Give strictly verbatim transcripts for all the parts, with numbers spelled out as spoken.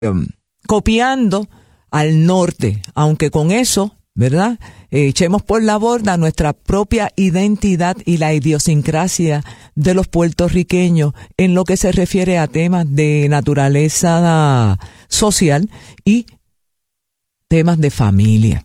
um, copiando al norte, aunque con eso, ¿verdad? Eh, echemos por la borda nuestra propia identidad y la idiosincrasia de los puertorriqueños en lo que se refiere a temas de naturaleza social y temas de familia.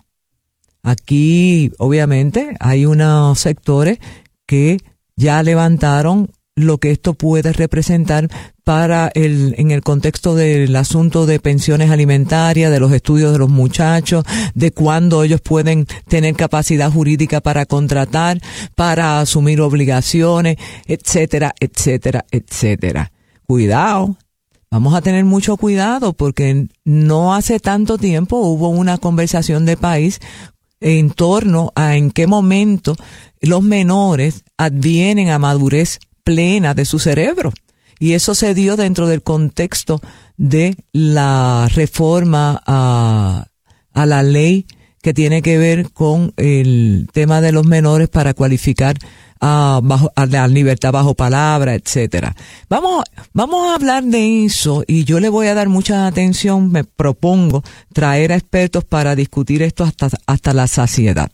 Aquí, obviamente, hay unos sectores que ya levantaron lo que esto puede representar para el, en el contexto del asunto de pensiones alimentarias, de los estudios de los muchachos, de cuándo ellos pueden tener capacidad jurídica para contratar, para asumir obligaciones, etcétera, etcétera, etcétera. Cuidado. Vamos a tener mucho cuidado porque no hace tanto tiempo hubo una conversación de país en torno a en qué momento los menores advienen a madurez plena de su cerebro. Y eso se dio dentro del contexto de la reforma a, a la ley que tiene que ver con el tema de los menores para cualificar a, bajo, a la libertad bajo palabra, etcétera. Vamos, vamos a hablar de eso y yo le voy a dar mucha atención. Me propongo traer a expertos para discutir esto hasta, hasta la saciedad.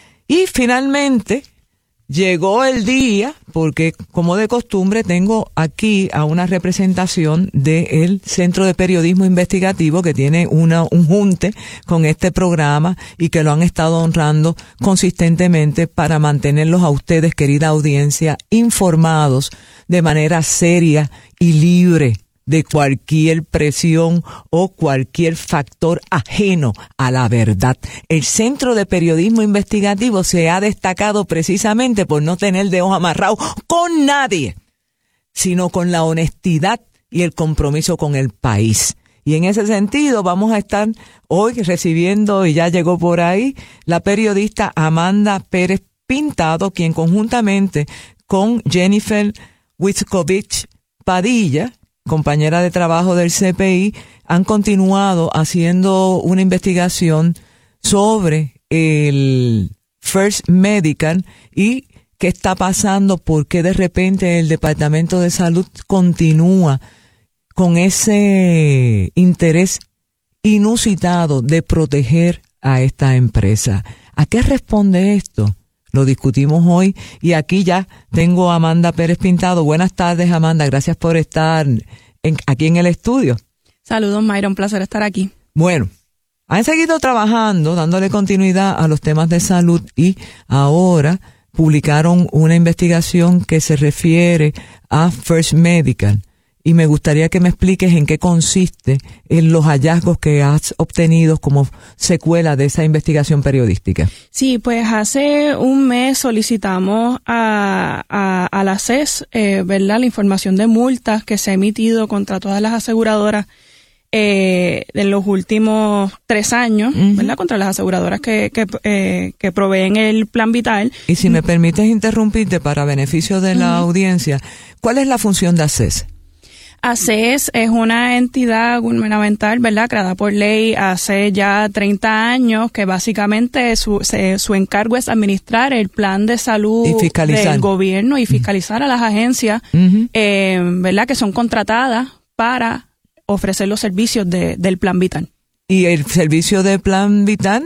Y finalmente llegó el día, porque como de costumbre tengo aquí a una representación del Centro de Periodismo Investigativo que tiene una, un junte con este programa y que lo han estado honrando consistentemente para mantenerlos a ustedes, querida audiencia, informados de manera seria y libre de cualquier presión o cualquier factor ajeno a la verdad. El Centro de Periodismo Investigativo se ha destacado precisamente por no tener dedos amarrados con nadie, sino con la honestidad y el compromiso con el país. Y en ese sentido vamos a estar hoy recibiendo, y ya llegó por ahí, la periodista Amanda Pérez Pintado, quien conjuntamente con Jennifer Wiskovich Padilla, compañera de trabajo del C P I, han continuado haciendo una investigación sobre el First Medical y qué está pasando, por qué de repente el Departamento de Salud continúa con ese interés inusitado de proteger a esta empresa. ¿A qué responde esto? Lo discutimos hoy y aquí ya tengo a Amanda Pérez Pintado. Buenas tardes, Amanda. Gracias por estar en, aquí en el estudio. Saludos, Mayra. Un placer estar aquí. Bueno, han seguido trabajando, dándole continuidad a los temas de salud y ahora publicaron una investigación que se refiere a First Medical. Y me gustaría que me expliques en qué consiste en los hallazgos que has obtenido como secuela de esa investigación periodística. Sí, pues hace un mes solicitamos a, a, a la C E S, eh, ¿verdad?, la información de multas que se ha emitido contra todas las aseguradoras eh, en los últimos tres años, uh-huh. ¿verdad?, contra las aseguradoras que, que, eh, que proveen el Plan Vital. Y si me permites interrumpirte para beneficio de la uh-huh. audiencia, ¿cuál es la función de A C E S? A C E S es una entidad gubernamental, ¿verdad?, creada por ley hace ya treinta años, que básicamente su, se, su encargo es administrar el plan de salud del gobierno y fiscalizar uh-huh. a las agencias, uh-huh. eh, ¿verdad?, que son contratadas para ofrecer los servicios de, del Plan Vital. Y el servicio de Plan Vital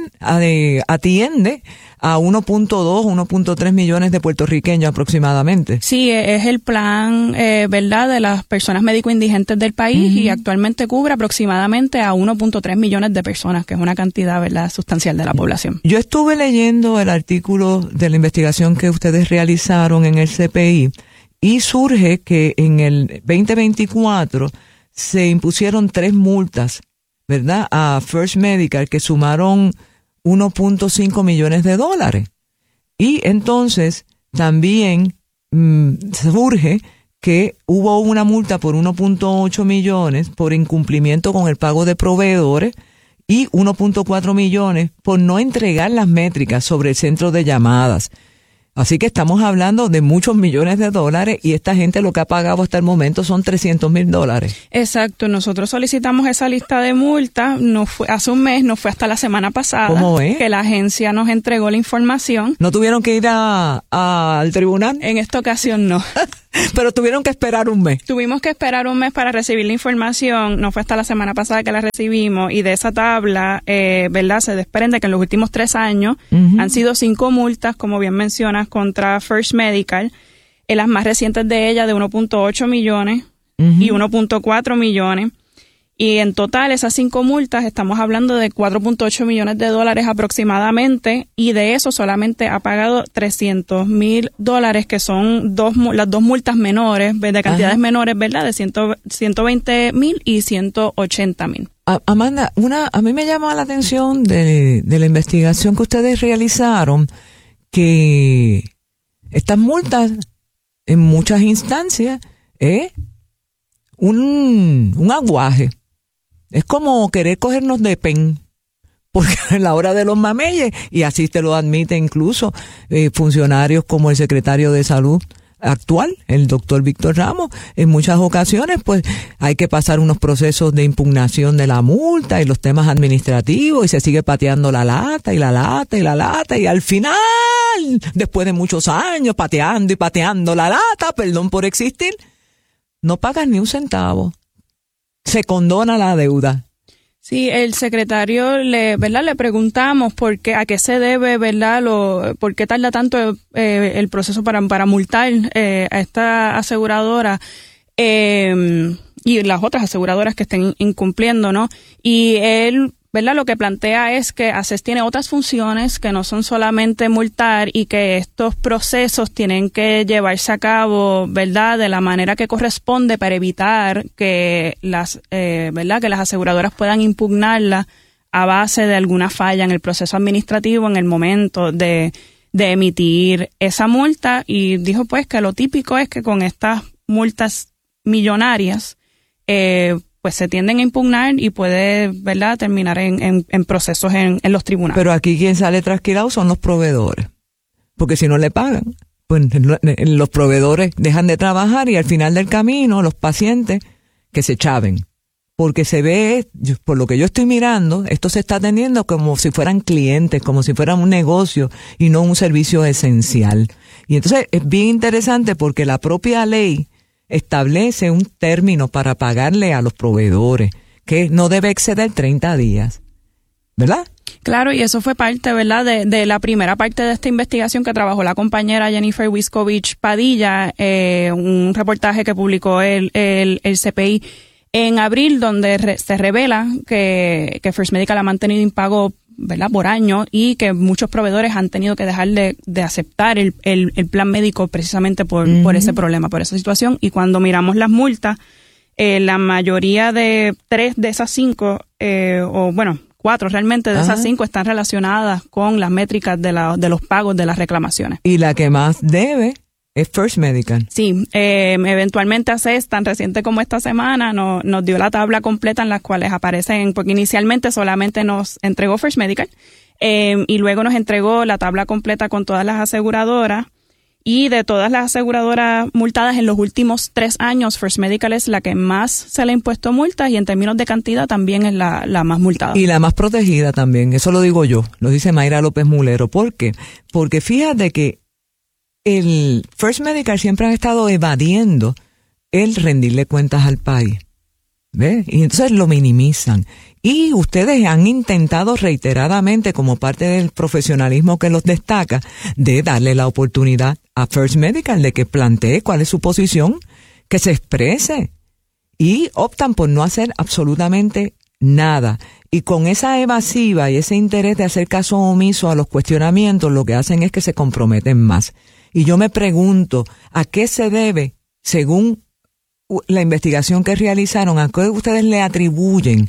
atiende a uno punto dos, uno punto tres millones de puertorriqueños aproximadamente. Sí, es el plan, eh, ¿verdad?, de las personas médico-indigentes del país uh-huh. y actualmente cubre aproximadamente a uno punto tres millones de personas, que es una cantidad, ¿verdad?, sustancial de la población. Yo estuve leyendo el artículo de la investigación que ustedes realizaron en el C P I y surge que en el veinte veinticuatro se impusieron tres multas, ¿verdad?, a First Medical que sumaron uno punto cinco millones de dólares. Y entonces también mmm, surge que hubo una multa por uno punto ocho millones por incumplimiento con el pago de proveedores y uno punto cuatro millones por no entregar las métricas sobre el centro de llamadas. Así que estamos hablando de muchos millones de dólares y esta gente lo que ha pagado hasta el momento son trescientos mil dólares. Exacto. Nosotros solicitamos esa lista de multas no fue hace un mes, no fue hasta la semana pasada. ¿Cómo es? Que la agencia nos entregó la información. ¿No tuvieron que ir a, a, al tribunal? En esta ocasión no. Pero tuvieron que esperar un mes. Tuvimos que esperar un mes para recibir la información. No fue hasta la semana pasada que la recibimos. Y de esa tabla, eh, ¿verdad? Se desprende que en los últimos tres años uh-huh. han sido cinco multas, como bien mencionas, contra First Medical. En las más recientes de ella, de uno punto ocho millones uh-huh. y uno punto cuatro millones. Y en total, esas cinco multas, estamos hablando de cuatro punto ocho millones de dólares aproximadamente, y de eso solamente ha pagado trescientos mil dólares, que son dos las dos multas menores, de cantidades Ajá. menores, ¿verdad? De ciento veinte mil y ciento ochenta mil. Amanda, una, a mí me llama la atención de, de la investigación que ustedes realizaron, que estas multas, en muchas instancias, es un, un aguaje. Es como querer cogernos de pen, porque a la hora de los mameyes, y así te lo admite incluso eh, funcionarios como el secretario de Salud actual, el doctor Víctor Ramos, en muchas ocasiones pues hay que pasar unos procesos de impugnación de la multa y los temas administrativos, y se sigue pateando la lata y la lata y la lata, y al final, después de muchos años pateando y pateando la lata, perdón por existir, no pagas ni un centavo. Se condona la deuda. Sí, el secretario le, ¿verdad? Le preguntamos por qué, a qué se debe, ¿verdad? Lo, por qué tarda tanto eh, el proceso para, para multar eh, a esta aseguradora eh, y las otras aseguradoras que estén incumpliendo, ¿no? Y él, ¿verdad? Lo que plantea es que ACES tiene otras funciones que no son solamente multar, y que estos procesos tienen que llevarse a cabo, ¿verdad? De la manera que corresponde, para evitar que las, eh, ¿verdad? Que las aseguradoras puedan impugnarla a base de alguna falla en el proceso administrativo en el momento de, de emitir esa multa. Y dijo pues que lo típico es que con estas multas millonarias, eh, pues se tienden a impugnar y puede, ¿verdad?, terminar en, en, en procesos en, en los tribunales. Pero aquí quien sale trasquilado son los proveedores, porque si no le pagan, pues los proveedores dejan de trabajar, y al final del camino los pacientes que se chaven, porque se ve, por lo que yo estoy mirando, esto se está atendiendo como si fueran clientes, como si fueran un negocio y no un servicio esencial. Y entonces es bien interesante, porque la propia ley establece un término para pagarle a los proveedores, que no debe exceder treinta días, ¿verdad? Claro, y eso fue parte, ¿verdad?, de, de la primera parte de esta investigación que trabajó la compañera Jennifer Wiskovich Padilla, eh, un reportaje que publicó el, el, el C P I en abril, donde re, se revela que, que First Medical ha mantenido impago, ¿verdad?, por año, y que muchos proveedores han tenido que dejar de, de aceptar el, el, el plan médico precisamente por, uh-huh. por ese problema, por esa situación. Y cuando miramos las multas, eh, la mayoría de tres de esas cinco, eh, o bueno, cuatro realmente de uh-huh. esas cinco están relacionadas con las métricas de, la, de los pagos de las reclamaciones. Y la que más debe es First Medical. Sí, eh, eventualmente ACES, tan reciente como esta semana, no, nos dio la tabla completa en las cuales aparecen, porque inicialmente solamente nos entregó First Medical, eh, y luego nos entregó la tabla completa con todas las aseguradoras, y de todas las aseguradoras multadas en los últimos tres años, First Medical es la que más se le ha impuesto multas, y en términos de cantidad también es la, la más multada. Y la más protegida también, eso lo digo yo, lo dice Mayra López Mulero. ¿Por qué? Porque fíjate que el First Medical siempre ha estado evadiendo el rendirle cuentas al país, ¿ves? Y entonces lo minimizan. Y ustedes han intentado reiteradamente, como parte del profesionalismo que los destaca, de darle la oportunidad a First Medical de que plantee cuál es su posición, que se exprese. Y optan por no hacer absolutamente nada. Y con esa evasiva y ese interés de hacer caso omiso a los cuestionamientos, lo que hacen es que se comprometen más. Y yo me pregunto, ¿a qué se debe, según la investigación que realizaron, a qué ustedes le atribuyen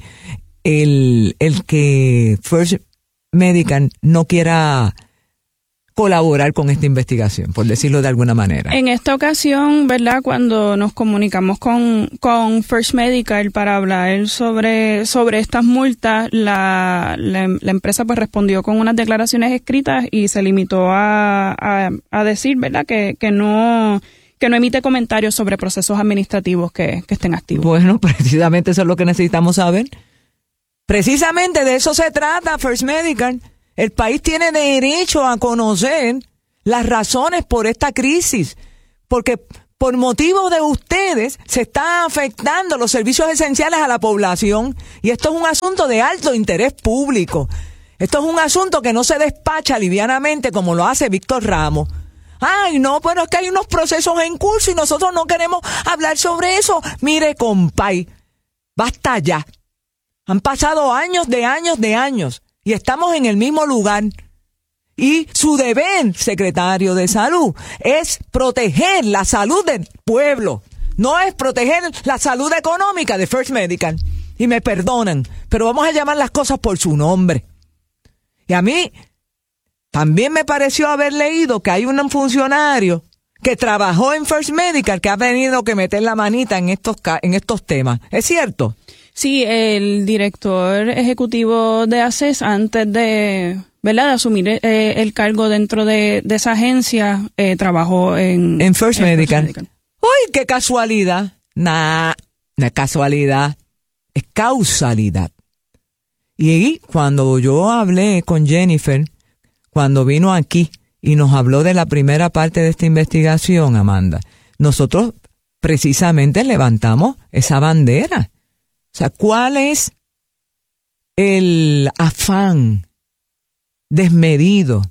el, el que First Medical no quiera colaborar con esta investigación, por decirlo de alguna manera? En esta ocasión, ¿verdad?, cuando nos comunicamos con, con First Medical para hablar sobre, sobre estas multas, la, la, la empresa pues respondió con unas declaraciones escritas y se limitó a, a, a decir, ¿verdad?, que, que no... que no emite comentarios sobre procesos administrativos que, que estén activos. Bueno, precisamente eso es lo que necesitamos saber. Precisamente de eso se trata, First Medical. El país tiene derecho a conocer las razones por esta crisis, porque por motivo de ustedes, se están afectando los servicios esenciales a la población. Y esto es un asunto de alto interés público. Esto es un asunto que no se despacha livianamente como lo hace Víctor Ramos. Ay, no, pero es que hay unos procesos en curso y nosotros no queremos hablar sobre eso. Mire, compay, basta ya. Han pasado años de años de años y estamos en el mismo lugar. Y su deber, secretario de Salud, es proteger la salud del pueblo. No es proteger la salud económica de First Medical. Y me perdonan, pero vamos a llamar las cosas por su nombre. Y a mí también me pareció haber leído que hay un funcionario que trabajó en First Medical que ha tenido que meter la manita en estos, en estos temas. ¿Es cierto? Sí, el director ejecutivo de ACES, antes de, ¿verdad?, de asumir eh, el cargo dentro de, de esa agencia, eh, trabajó en, en First en Medical. First Medical. ¡Uy, qué casualidad! Nah, no es casualidad, es causalidad. Y cuando yo hablé con Jennifer, cuando vino aquí y nos habló de la primera parte de esta investigación, Amanda, nosotros precisamente levantamos esa bandera. O sea, ¿cuál es el afán desmedido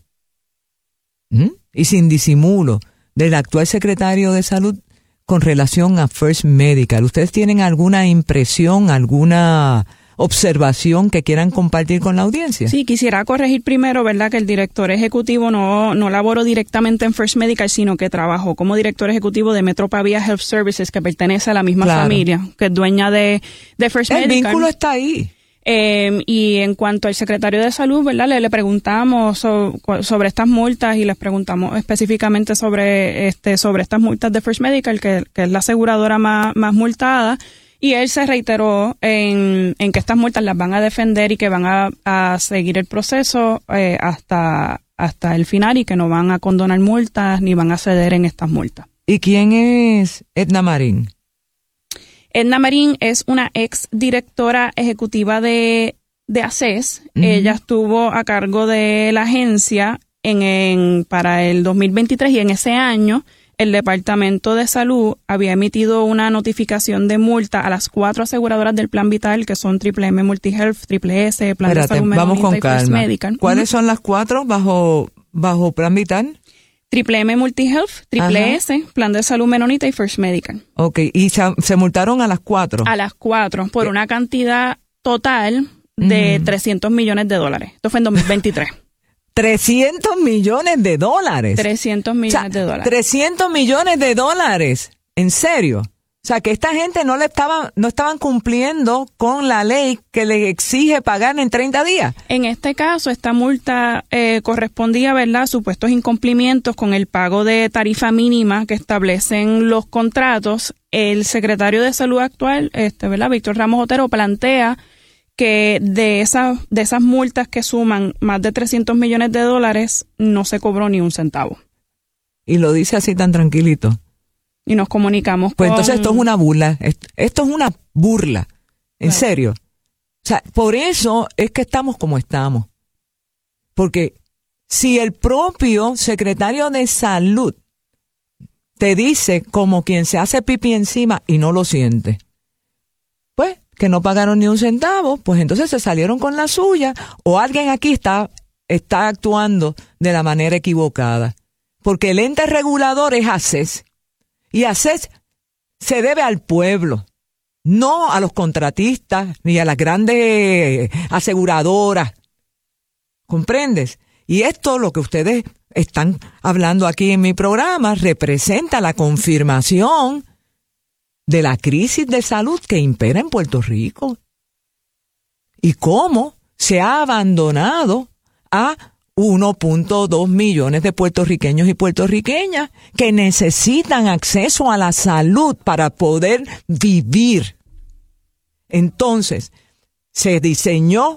¿m? y sin disimulo del actual secretario de Salud con relación a First Medical? ¿Ustedes tienen alguna impresión, alguna observación que quieran compartir con la audiencia? Sí, quisiera corregir primero, ¿verdad?, que el director ejecutivo no, no laboró directamente en First Medical, sino que trabajó como director ejecutivo de Metro Pavia Health Services, que pertenece a la misma claro. familia, que es dueña de, de First el Medical. El vínculo está ahí. Eh, y en cuanto al secretario de Salud, ¿verdad?, le, le preguntamos so, sobre estas multas y les preguntamos específicamente sobre este sobre estas multas de First Medical, que, que es la aseguradora más, más multada. Y él se reiteró en, en que estas multas las van a defender y que van a, a seguir el proceso eh, hasta, hasta el final y que no van a condonar multas ni van a ceder en estas multas. ¿Y quién es Edna Marín? Edna Marín es una ex directora ejecutiva de, de ACES. Uh-huh. Ella estuvo a cargo de la agencia en, en para el dos mil veintitrés y en ese año el Departamento de Salud había emitido una notificación de multa a las cuatro aseguradoras del Plan Vital, que son Triple M Multihealth, Triple S, Plan Espérate, de Salud vamos con Menonita y First calma. Medical. ¿Cuáles uh-huh. son las cuatro bajo, bajo Plan Vital? Triple M Multihealth, Triple Ajá. S, Plan de Salud Menonita y First Medical. Ok, y se, se multaron a las cuatro. A las cuatro, por una cantidad total de uh-huh. trescientos millones de dólares. Esto fue en dos mil veintitrés. trescientos millones de dólares. trescientos millones o sea, de dólares. trescientos millones de dólares. ¿En serio? O sea, que esta gente no le estaba, no estaban cumpliendo con la ley que le exige pagar en treinta días. En este caso, esta multa eh, correspondía, ¿verdad?, a supuestos incumplimientos con el pago de tarifa mínima que establecen los contratos. El secretario de Salud actual, este, ¿verdad?, Víctor Ramos Otero, plantea que de esas de esas multas que suman más de trescientos millones de dólares no se cobró ni un centavo. Y lo dice así tan tranquilito. Y nos comunicamos pues con... Pues entonces esto es una burla, esto, esto es una burla, en claro. serio. O sea, por eso es que estamos como estamos. Porque si el propio secretario de Salud te dice como quien se hace pipí encima y no lo siente, pues que no pagaron ni un centavo, pues entonces se salieron con la suya, o alguien aquí está, está actuando de la manera equivocada. Porque el ente regulador es ACES, y ACES se debe al pueblo, no a los contratistas ni a las grandes aseguradoras. ¿Comprendes? Y esto, lo que ustedes están hablando aquí en mi programa, representa la confirmación de la crisis de salud que impera en Puerto Rico. Y cómo se ha abandonado a uno punto dos millones de puertorriqueños y puertorriqueñas que necesitan acceso a la salud para poder vivir. Entonces, se diseñó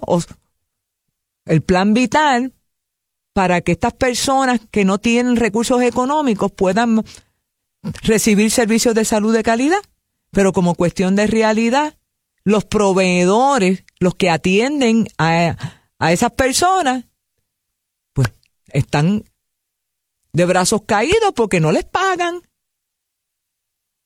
el Plan Vital para que estas personas que no tienen recursos económicos puedan recibir servicios de salud de calidad. Pero como cuestión de realidad, los proveedores, los que atienden a, a esas personas, pues están de brazos caídos porque no les pagan.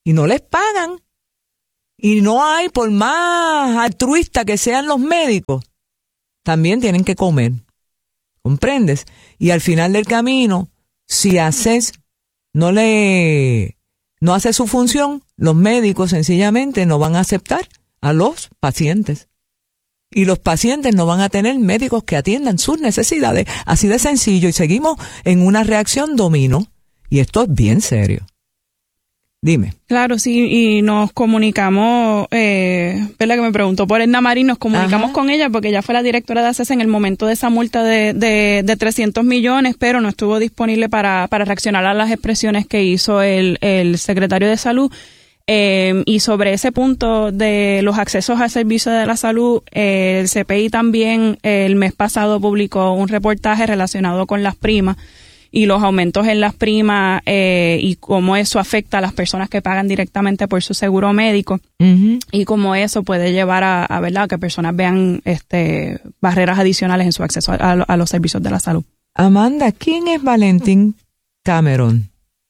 y no les pagan. Y no hay, por más altruista que sean los médicos, también tienen que comer. ¿Comprendes? Y al final del camino, si haces, no le, no hace su función, los médicos sencillamente no van a aceptar a los pacientes. Y los pacientes no van a tener médicos que atiendan sus necesidades. Así de sencillo. Y seguimos en una reacción dominó. Y esto es bien serio. Dime. Claro, sí, y nos comunicamos, eh, ¿verdad? Que me preguntó por Edna Marín, nos comunicamos Ajá. con ella porque ella fue la directora de A C E S en el momento de esa multa de, de, de trescientos millones, pero no estuvo disponible para, para reaccionar a las expresiones que hizo el, el secretario de Salud. Eh, y sobre ese punto de los accesos al servicio de la salud, eh, el C P I también eh, el mes pasado publicó un reportaje relacionado con las primas y los aumentos en las primas eh, y cómo eso afecta a las personas que pagan directamente por su seguro médico uh-huh. y cómo eso puede llevar a, a, ¿verdad? a que personas vean este barreras adicionales en su acceso a, a, a los servicios de la salud. Amanda, ¿quién es Valentín Cameron?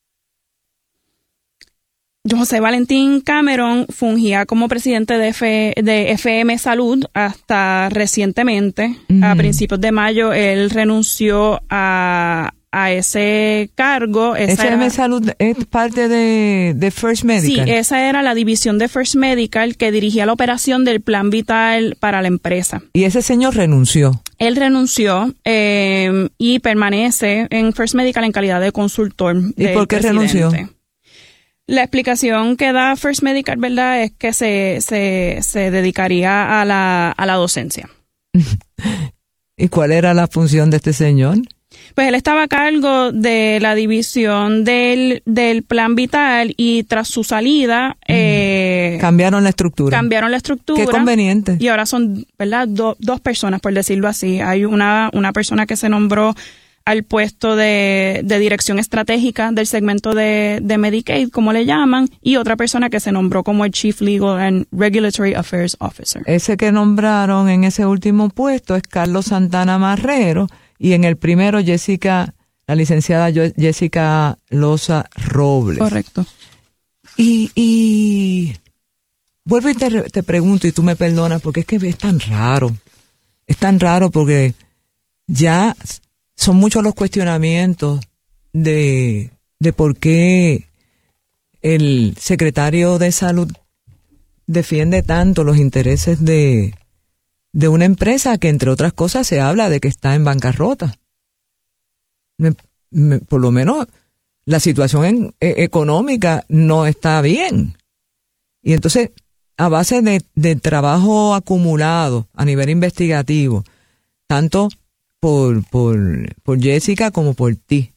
José Valentín Cameron fungía como presidente de, F, de F M Salud hasta recientemente. Uh-huh. A principios de mayo él renunció a a ese cargo. Esa F M era, Salud es parte de, de First Medical. Sí, esa era la división de First Medical que dirigía la operación del plan vital para la empresa. ¿Y ese señor renunció? Él renunció eh, y permanece en First Medical en calidad de consultor. ¿Y por qué renunció? La explicación que da First Medical, ¿verdad?, es que se, se, se dedicaría a la, a la docencia. ¿Y cuál era la función de este señor? Pues él estaba a cargo de la división del, del plan vital y tras su salida... Mm. Eh, cambiaron la estructura. Cambiaron la estructura. Qué conveniente. Y ahora son, ¿verdad?, Do, dos personas, por decirlo así. Hay una, una persona que se nombró al puesto de, de dirección estratégica del segmento de, de Medicaid, como le llaman, y otra persona que se nombró como el Chief Legal and Regulatory Affairs Officer. Ese que nombraron en ese último puesto es Carlos Santana Marrero, y en el primero Jessica, la licenciada Jessica Loza Robles. Correcto. Y, y vuelvo y te, te pregunto, y tú me perdonas, porque es que es tan raro, es tan raro porque ya son muchos los cuestionamientos de, de por qué el secretario de Salud defiende tanto los intereses de, de una empresa que, entre otras cosas, se habla de que está en bancarrota. Me, me, por lo menos la situación en, eh, económica no está bien. Y entonces, a base de, de trabajo acumulado a nivel investigativo, tanto por, por, por Jessica como por ti,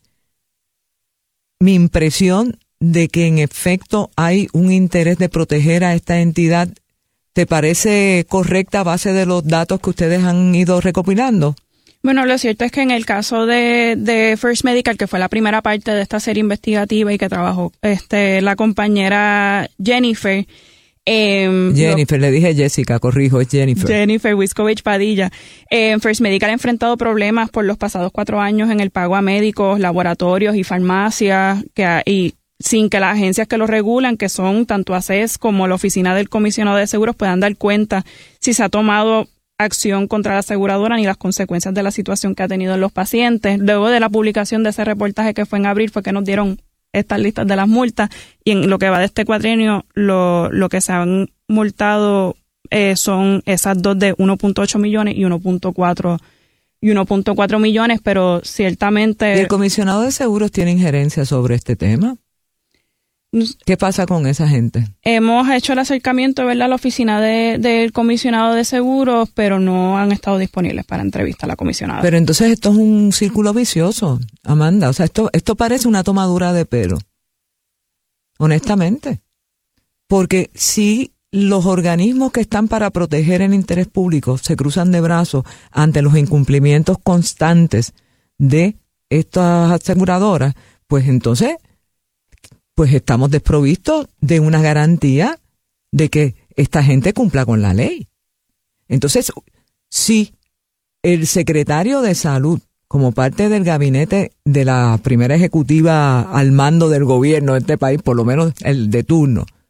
mi impresión de que en efecto hay un interés de proteger a esta entidad, ¿te parece correcta a base de los datos que ustedes han ido recopilando? Bueno, lo cierto es que en el caso de, de First Medical, que fue la primera parte de esta serie investigativa y que trabajó este la compañera Jennifer, Eh, Jennifer, lo, le dije Jessica, corrijo, es Jennifer. Jennifer Wiskovich Padilla. Eh, First Medical ha enfrentado problemas por los pasados cuatro años en el pago a médicos, laboratorios y farmacias, que, y sin que las agencias que lo regulan, que son tanto A C E S como la Oficina del Comisionado de Seguros, puedan dar cuenta si se ha tomado acción contra la aseguradora ni las consecuencias de la situación que ha tenido en los pacientes. Luego de la publicación de ese reportaje que fue en abril fue que nos dieron estas listas de las multas, y en lo que va de este cuatrienio lo, lo que se han multado eh, son esas dos de uno punto ocho millones y uno punto cuatro y uno punto cuatro millones, pero ciertamente... ¿Y el comisionado de seguros tiene injerencia sobre este tema? ¿Qué pasa con esa gente? Hemos hecho el acercamiento, ¿verdad?, a la oficina de, del comisionado de seguros, pero no han estado disponibles para entrevista a la comisionada. Pero entonces esto es un círculo vicioso, Amanda. O sea, esto, esto parece una tomadura de pelo. Honestamente. Porque si los organismos que están para proteger el interés público se cruzan de brazos ante los incumplimientos constantes de estas aseguradoras, pues entonces... pues estamos desprovistos de una garantía de que esta gente cumpla con la ley. Entonces, si el secretario de Salud, como parte del gabinete de la primera ejecutiva al mando del gobierno de este país, por lo menos el de turno,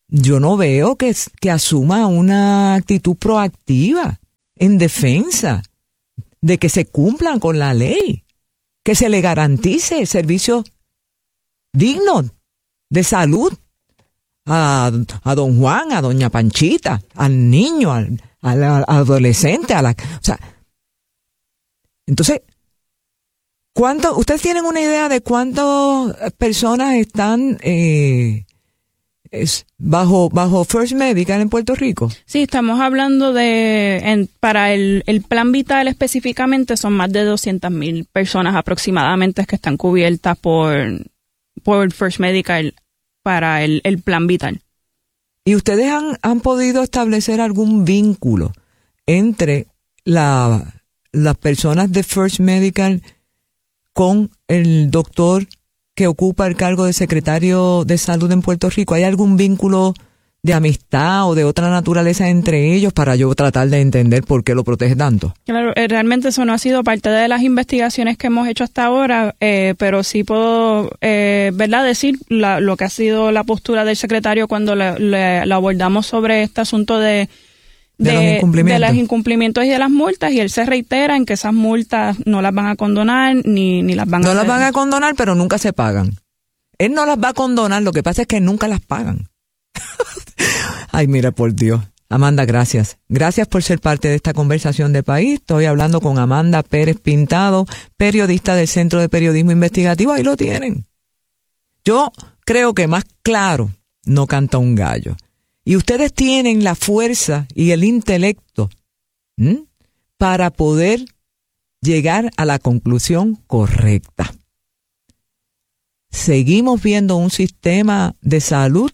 yo no veo que, que asuma una actitud proactiva en defensa de que se cumplan con la ley, que se le garantice servicios dignos de salud a, a don Juan, a doña Panchita, al niño, al, al, al adolescente, a la, o sea, entonces, ¿cuánto, ustedes tienen una idea de cuántas personas están eh, es, bajo bajo First Medical en Puerto Rico? Sí, estamos hablando de, en, para el, el plan vital específicamente, son más de doscientas mil personas aproximadamente que están cubiertas por, por First Medical para el, el plan vital. ¿Y ustedes han, han podido establecer algún vínculo entre la, las personas de First Medical con el doctor que ocupa el cargo de secretario de salud en Puerto Rico? ¿Hay algún vínculo de amistad o de otra naturaleza entre ellos para yo tratar de entender por qué lo protege tanto? Claro, realmente eso no ha sido parte de las investigaciones que hemos hecho hasta ahora, eh, pero sí puedo, eh, ¿verdad?, decir la, lo que ha sido la postura del secretario cuando le, le, le abordamos sobre este asunto de De, de, los incumplimientos. de los incumplimientos y de las multas, y él se reitera en que esas multas no las van a condonar ni, ni las van no a... No las hacer. van a condonar, pero nunca se pagan. Él no las va a condonar, lo que pasa es que nunca las pagan. Ay, mira, por Dios. Amanda, gracias. Gracias por ser parte de esta conversación de país. Estoy hablando con Amanda Pérez Pintado, periodista del Centro de Periodismo Investigativo. Ahí lo tienen. Yo creo que más claro no canta un gallo. Y ustedes tienen la fuerza y el intelecto ¿m? para poder llegar a la conclusión correcta. Seguimos viendo un sistema de salud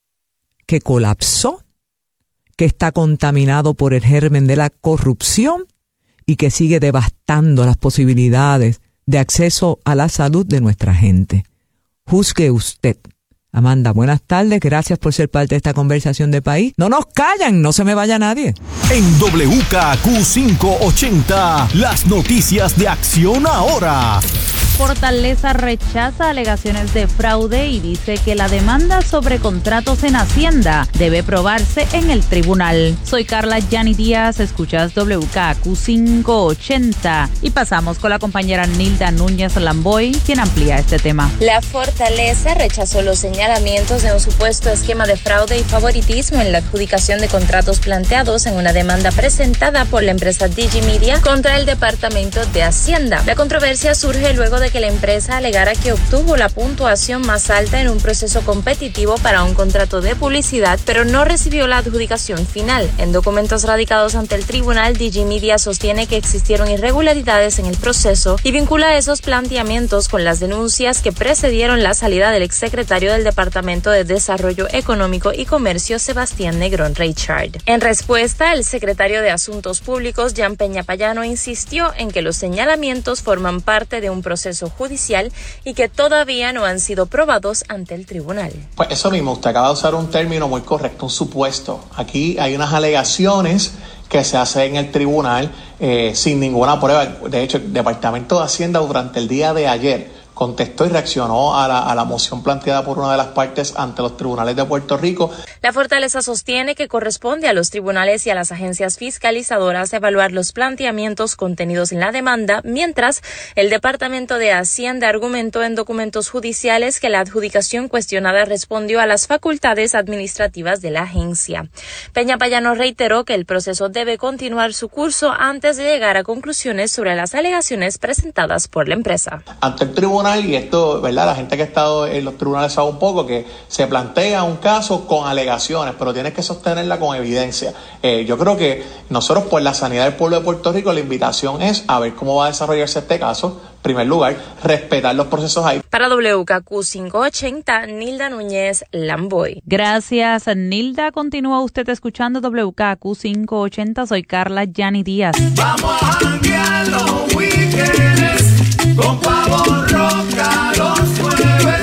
que colapsó, que está contaminado por el germen de la corrupción y que sigue devastando las posibilidades de acceso a la salud de nuestra gente. Juzgue usted. Amanda, buenas tardes, gracias por ser parte de esta conversación de país. No nos callan, no se me vaya nadie. En W K Q quinientos ochenta, las noticias de Acción Ahora. Fortaleza rechaza alegaciones de fraude y dice que la demanda sobre contratos en Hacienda debe probarse en el tribunal. Soy Carla Yani Díaz, escuchas W K Q quinientos ochenta y pasamos con la compañera Nilda Núñez Lamboy, quien amplía este tema. La Fortaleza rechazó los señalamientos de un supuesto esquema de fraude y favoritismo en la adjudicación de contratos planteados en una demanda presentada por la empresa Digimedia contra el Departamento de Hacienda. La controversia surge luego de que la empresa alegara que obtuvo la puntuación más alta en un proceso competitivo para un contrato de publicidad, pero no recibió la adjudicación final. En documentos radicados ante el tribunal, Digimedia sostiene que existieron irregularidades en el proceso y vincula esos planteamientos con las denuncias que precedieron la salida del exsecretario del Departamento de Desarrollo Económico y Comercio, Sebastián Negrón Reichard. En respuesta, el secretario de Asuntos Públicos, Jan Peña Payano, insistió en que los señalamientos forman parte de un proceso judicial y que todavía no han sido probados ante el tribunal. Pues eso mismo, usted acaba de usar un término muy correcto, un supuesto. Aquí hay unas alegaciones que se hacen en el tribunal eh, sin ninguna prueba. De hecho, el Departamento de Hacienda durante el día de ayer contestó y reaccionó a la, a la moción planteada por una de las partes ante los tribunales de Puerto Rico. La Fortaleza sostiene que corresponde a los tribunales y a las agencias fiscalizadoras evaluar los planteamientos contenidos en la demanda, mientras el Departamento de Hacienda argumentó en documentos judiciales que la adjudicación cuestionada respondió a las facultades administrativas de la agencia. Peña Payano reiteró que el proceso debe continuar su curso antes de llegar a conclusiones sobre las alegaciones presentadas por la empresa. Ante el tribunal, y esto, ¿verdad? La gente que ha estado en los tribunales sabe un poco que se plantea un caso con alegaciones, pero tienes que sostenerla con evidencia. Eh, yo creo que nosotros, por la sanidad del pueblo de Puerto Rico, la invitación es a ver cómo va a desarrollarse este caso. En primer lugar, respetar los procesos ahí. Para W K Q quinientos ochenta, Nilda Núñez Lamboy. Gracias, Nilda. Continúa usted escuchando W K Q quinientos ochenta. Soy Carla Yani Díaz. Vamos a janguear los weekends con Pavo Roca los jueves.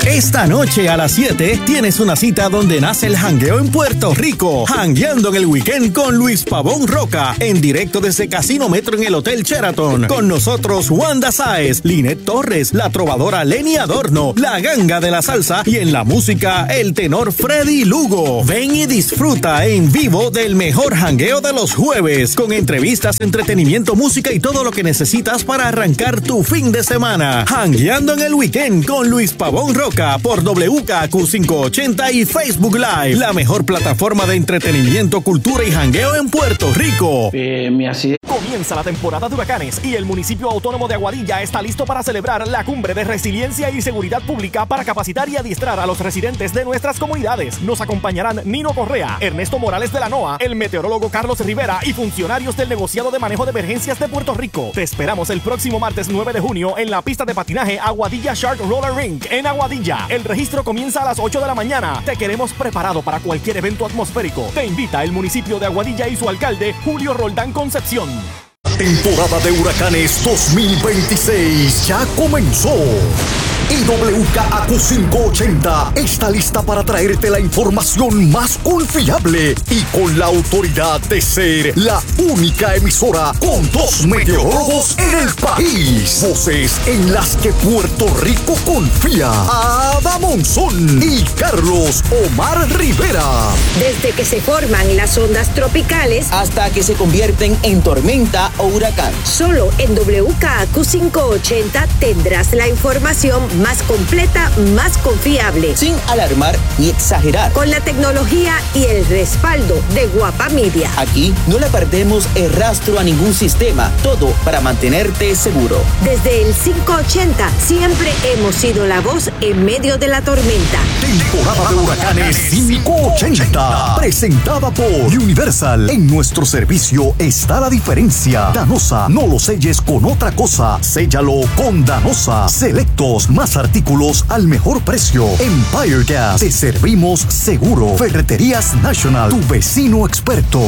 Esta noche a las siete tienes una cita donde nace el jangueo en Puerto Rico. Jangueando en el weekend con Luis Pavón Roca, en directo desde Casino Metro en el Hotel Sheraton. Con nosotros Wanda Sáez, Linet Torres, la trovadora Lenny Adorno, la ganga de la salsa y en la música el tenor Freddy Lugo. Ven y disfruta en vivo del mejor jangueo de los jueves, con entrevistas, entretenimiento, música y todo lo que necesitas para arrancar tu fin de semana. Jangueando en el weekend con Luis Pavón Roca por W K Q quinientos ochenta y Facebook Live, la mejor plataforma de entretenimiento, cultura y jangueo en Puerto Rico. Eh, mi así... Comienza la temporada de huracanes y el municipio autónomo de Aguadilla está listo para celebrar la cumbre de resiliencia y seguridad pública para capacitar y adiestrar a los residentes de nuestras comunidades. Nos acompañarán Nino Correa, Ernesto Morales de la NOAA, el meteorólogo Carlos Rivera y funcionarios del negociado de manejo de emergencias de Puerto Rico. Te esperamos el próximo martes nueve de junio en la pista de patinaje Aguadilla Shark Roller Rink en Aguadilla. El registro comienza a las ocho de la mañana. Te queremos preparado para cualquier evento atmosférico. Te invita el municipio de Aguadilla y su alcalde Julio Roldán Concepción. Temporada de huracanes dos mil veintiséis ya comenzó. Y W K A Q quinientos ochenta está lista para traerte la información más confiable y con la autoridad de ser la única emisora con dos meteorólogos en el país. Voces en las que Puerto Rico confía. Ada Monzón y Carlos Omar Rivera. Desde que se forman las ondas tropicales hasta que se convierten en tormenta o huracán. Solo en W K A Q quinientos ochenta tendrás la información más completa, más confiable. Sin alarmar ni exagerar. Con la tecnología y el respaldo de Guapa Media. Aquí no le perdemos el rastro a ningún sistema. Todo para mantenerte seguro. Desde el quinientos ochenta siempre hemos sido la voz en medio de la tormenta. Temporada de huracanes quinientos ochenta. Presentada por Universal. En nuestro servicio está la diferencia. Danosa, no lo selles con otra cosa. Séllalo con Danosa. Selectos, más artículos al mejor precio. Empire Gas, te servimos seguro. Ferreterías National, tu vecino experto.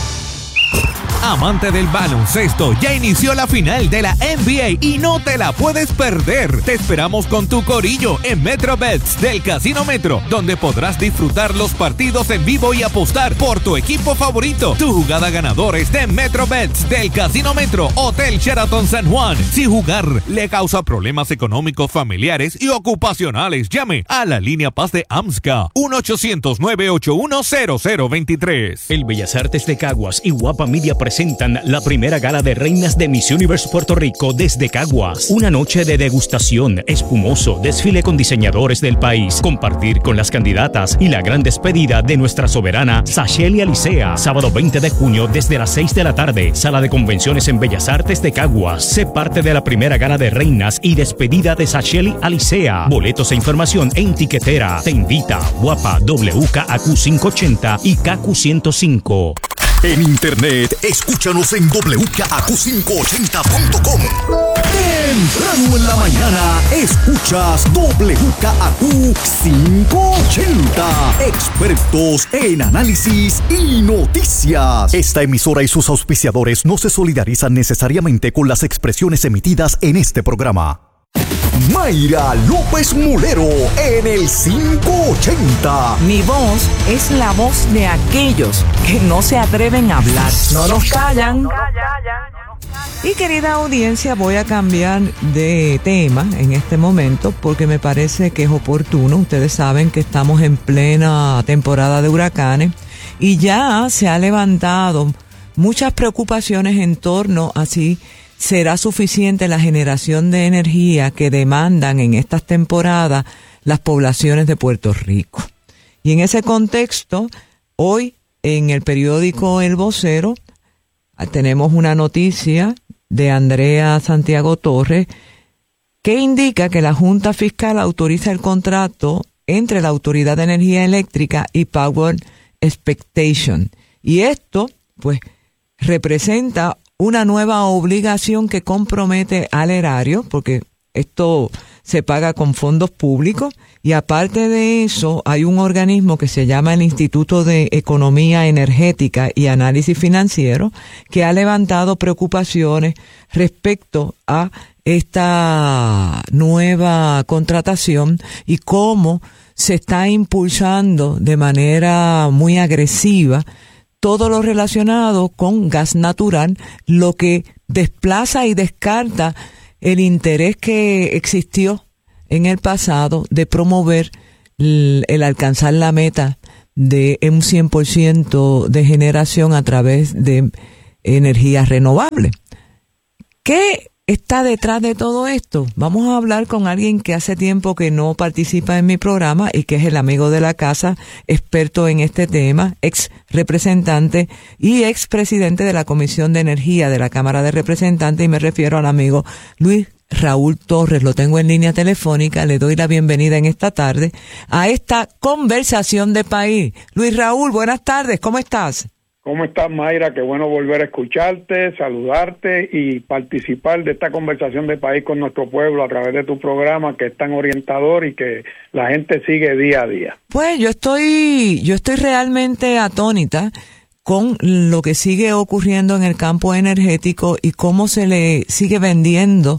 Amante del baloncesto, ya inició la final de la N B A y no te la puedes perder. Te esperamos con tu corillo en MetroBets del Casino Metro, donde podrás disfrutar los partidos en vivo y apostar por tu equipo favorito. Tu jugada ganadores de MetroBets del Casino Metro, Hotel Sheraton San Juan. Si jugar le causa problemas económicos, familiares y ocupacionales, llame a la línea Paz de AMSCA uno ochocientos, nueve ocho uno, cero cero dos tres. El Bellas Artes de Caguas y Guapa Media presentan la primera gala de reinas de Miss Universe Puerto Rico desde Caguas. Una noche de degustación, espumoso, desfile con diseñadores del país, compartir con las candidatas y la gran despedida de nuestra soberana Sasheli Alicea. Sábado veinte de junio desde las seis de la tarde, Sala de Convenciones en Bellas Artes de Caguas. Sé parte de la primera gala de reinas y despedida de Sasheli Alicea. Boletos e información en Tiquetera. Te invita Guapa, W K A Q quinientos ochenta y K Q ciento cinco. En internet, escúchanos en W K A Q quinientos ochenta punto com. Temprano en la mañana, escuchas W K A Q quinientos ochenta. Expertos en análisis y noticias. Esta emisora y sus auspiciadores no se solidarizan necesariamente con las expresiones emitidas en este programa. Mayra López Mulero en el quinientos ochenta. Mi voz es la voz de aquellos que no se atreven a hablar. No nos callan. Y querida audiencia, voy a cambiar de tema en este momento porque me parece que es oportuno. Ustedes saben que estamos en plena temporada de huracanes y ya se ha levantado muchas preocupaciones en torno a si será suficiente la generación de energía que demandan en estas temporadas las poblaciones de Puerto Rico. Y en ese contexto, hoy en el periódico El Vocero tenemos una noticia de Andrea Santiago Torres que indica que la Junta Fiscal autoriza el contrato entre la Autoridad de Energía Eléctrica y Power Expectation. Y esto, pues, representa una nueva obligación que compromete al erario, porque esto se paga con fondos públicos, y aparte de eso hay un organismo que se llama el Instituto de Economía Energética y Análisis Financiero que ha levantado preocupaciones respecto a esta nueva contratación y cómo se está impulsando de manera muy agresiva todo lo relacionado con gas natural, lo que desplaza y descarta el interés que existió en el pasado de promover el, el alcanzar la meta de un cien por ciento de generación a través de energías renovables. ¿Qué está detrás de todo esto? Vamos a hablar con alguien que hace tiempo que no participa en mi programa y que es el amigo de la casa, experto en este tema, ex representante y ex presidente de la Comisión de Energía de la Cámara de Representantes, y me refiero al amigo Luis Raúl Torres. Lo tengo en línea telefónica, le doy la bienvenida en esta tarde a esta conversación de país. Luis Raúl, buenas tardes, ¿cómo estás? ¿Cómo estás, Mayra? Qué bueno volver a escucharte, saludarte y participar de esta conversación de país con nuestro pueblo a través de tu programa, que es tan orientador y que la gente sigue día a día. Pues yo estoy, yo estoy realmente atónita con lo que sigue ocurriendo en el campo energético y cómo se le sigue vendiendo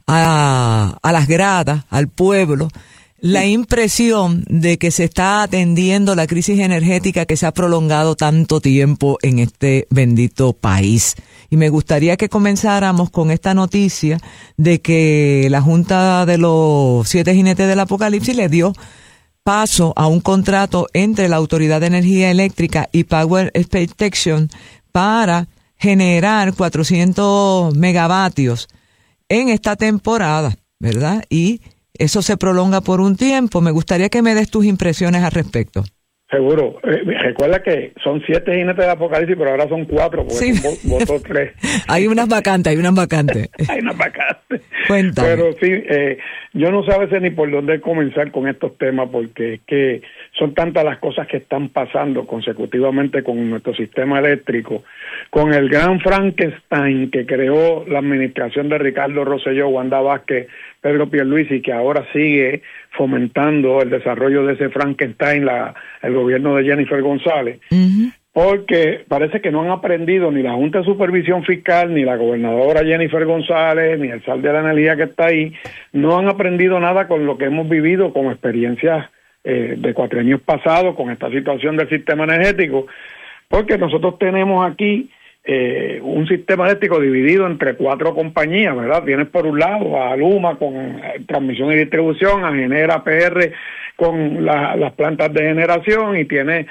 a, a las gradas, al pueblo, la impresión de que se está atendiendo la crisis energética que se ha prolongado tanto tiempo en este bendito país. Y me gustaría que comenzáramos con esta noticia de que la Junta de los Siete Jinetes del Apocalipsis le dio paso a un contrato entre la Autoridad de Energía Eléctrica y Power Expectation para generar cuatrocientos megavatios en esta temporada, ¿verdad? Y eso se prolonga por un tiempo. Me gustaría que me des tus impresiones al respecto. Seguro. Eh, recuerda que son siete jinetes del Apocalipsis, pero ahora son cuatro, porque sí. Votó tres. Hay unas vacantes, hay unas vacantes. Hay unas vacantes. Cuéntame. Pero sí, eh, yo no sé a veces ni por dónde comenzar con estos temas, porque es que son tantas las cosas que están pasando consecutivamente con nuestro sistema eléctrico, con el gran Frankenstein que creó la administración de Ricardo Rosselló, Wanda Vázquez, Pedro Pierluisi, que ahora sigue fomentando el desarrollo de ese Frankenstein, la, el gobierno de Jennifer González, uh-huh. porque parece que no han aprendido ni la Junta de Supervisión Fiscal, ni la gobernadora Jennifer González, ni el S A L de la Energía que está ahí, no han aprendido nada con lo que hemos vivido como experiencias eh, de cuatrienios pasados, con esta situación del sistema energético, porque nosotros tenemos aquí Eh, un sistema eléctrico dividido entre cuatro compañías, ¿verdad? Tienes por un lado a Luma con eh, transmisión y distribución, a Genera P R con la, las plantas de generación, y tienes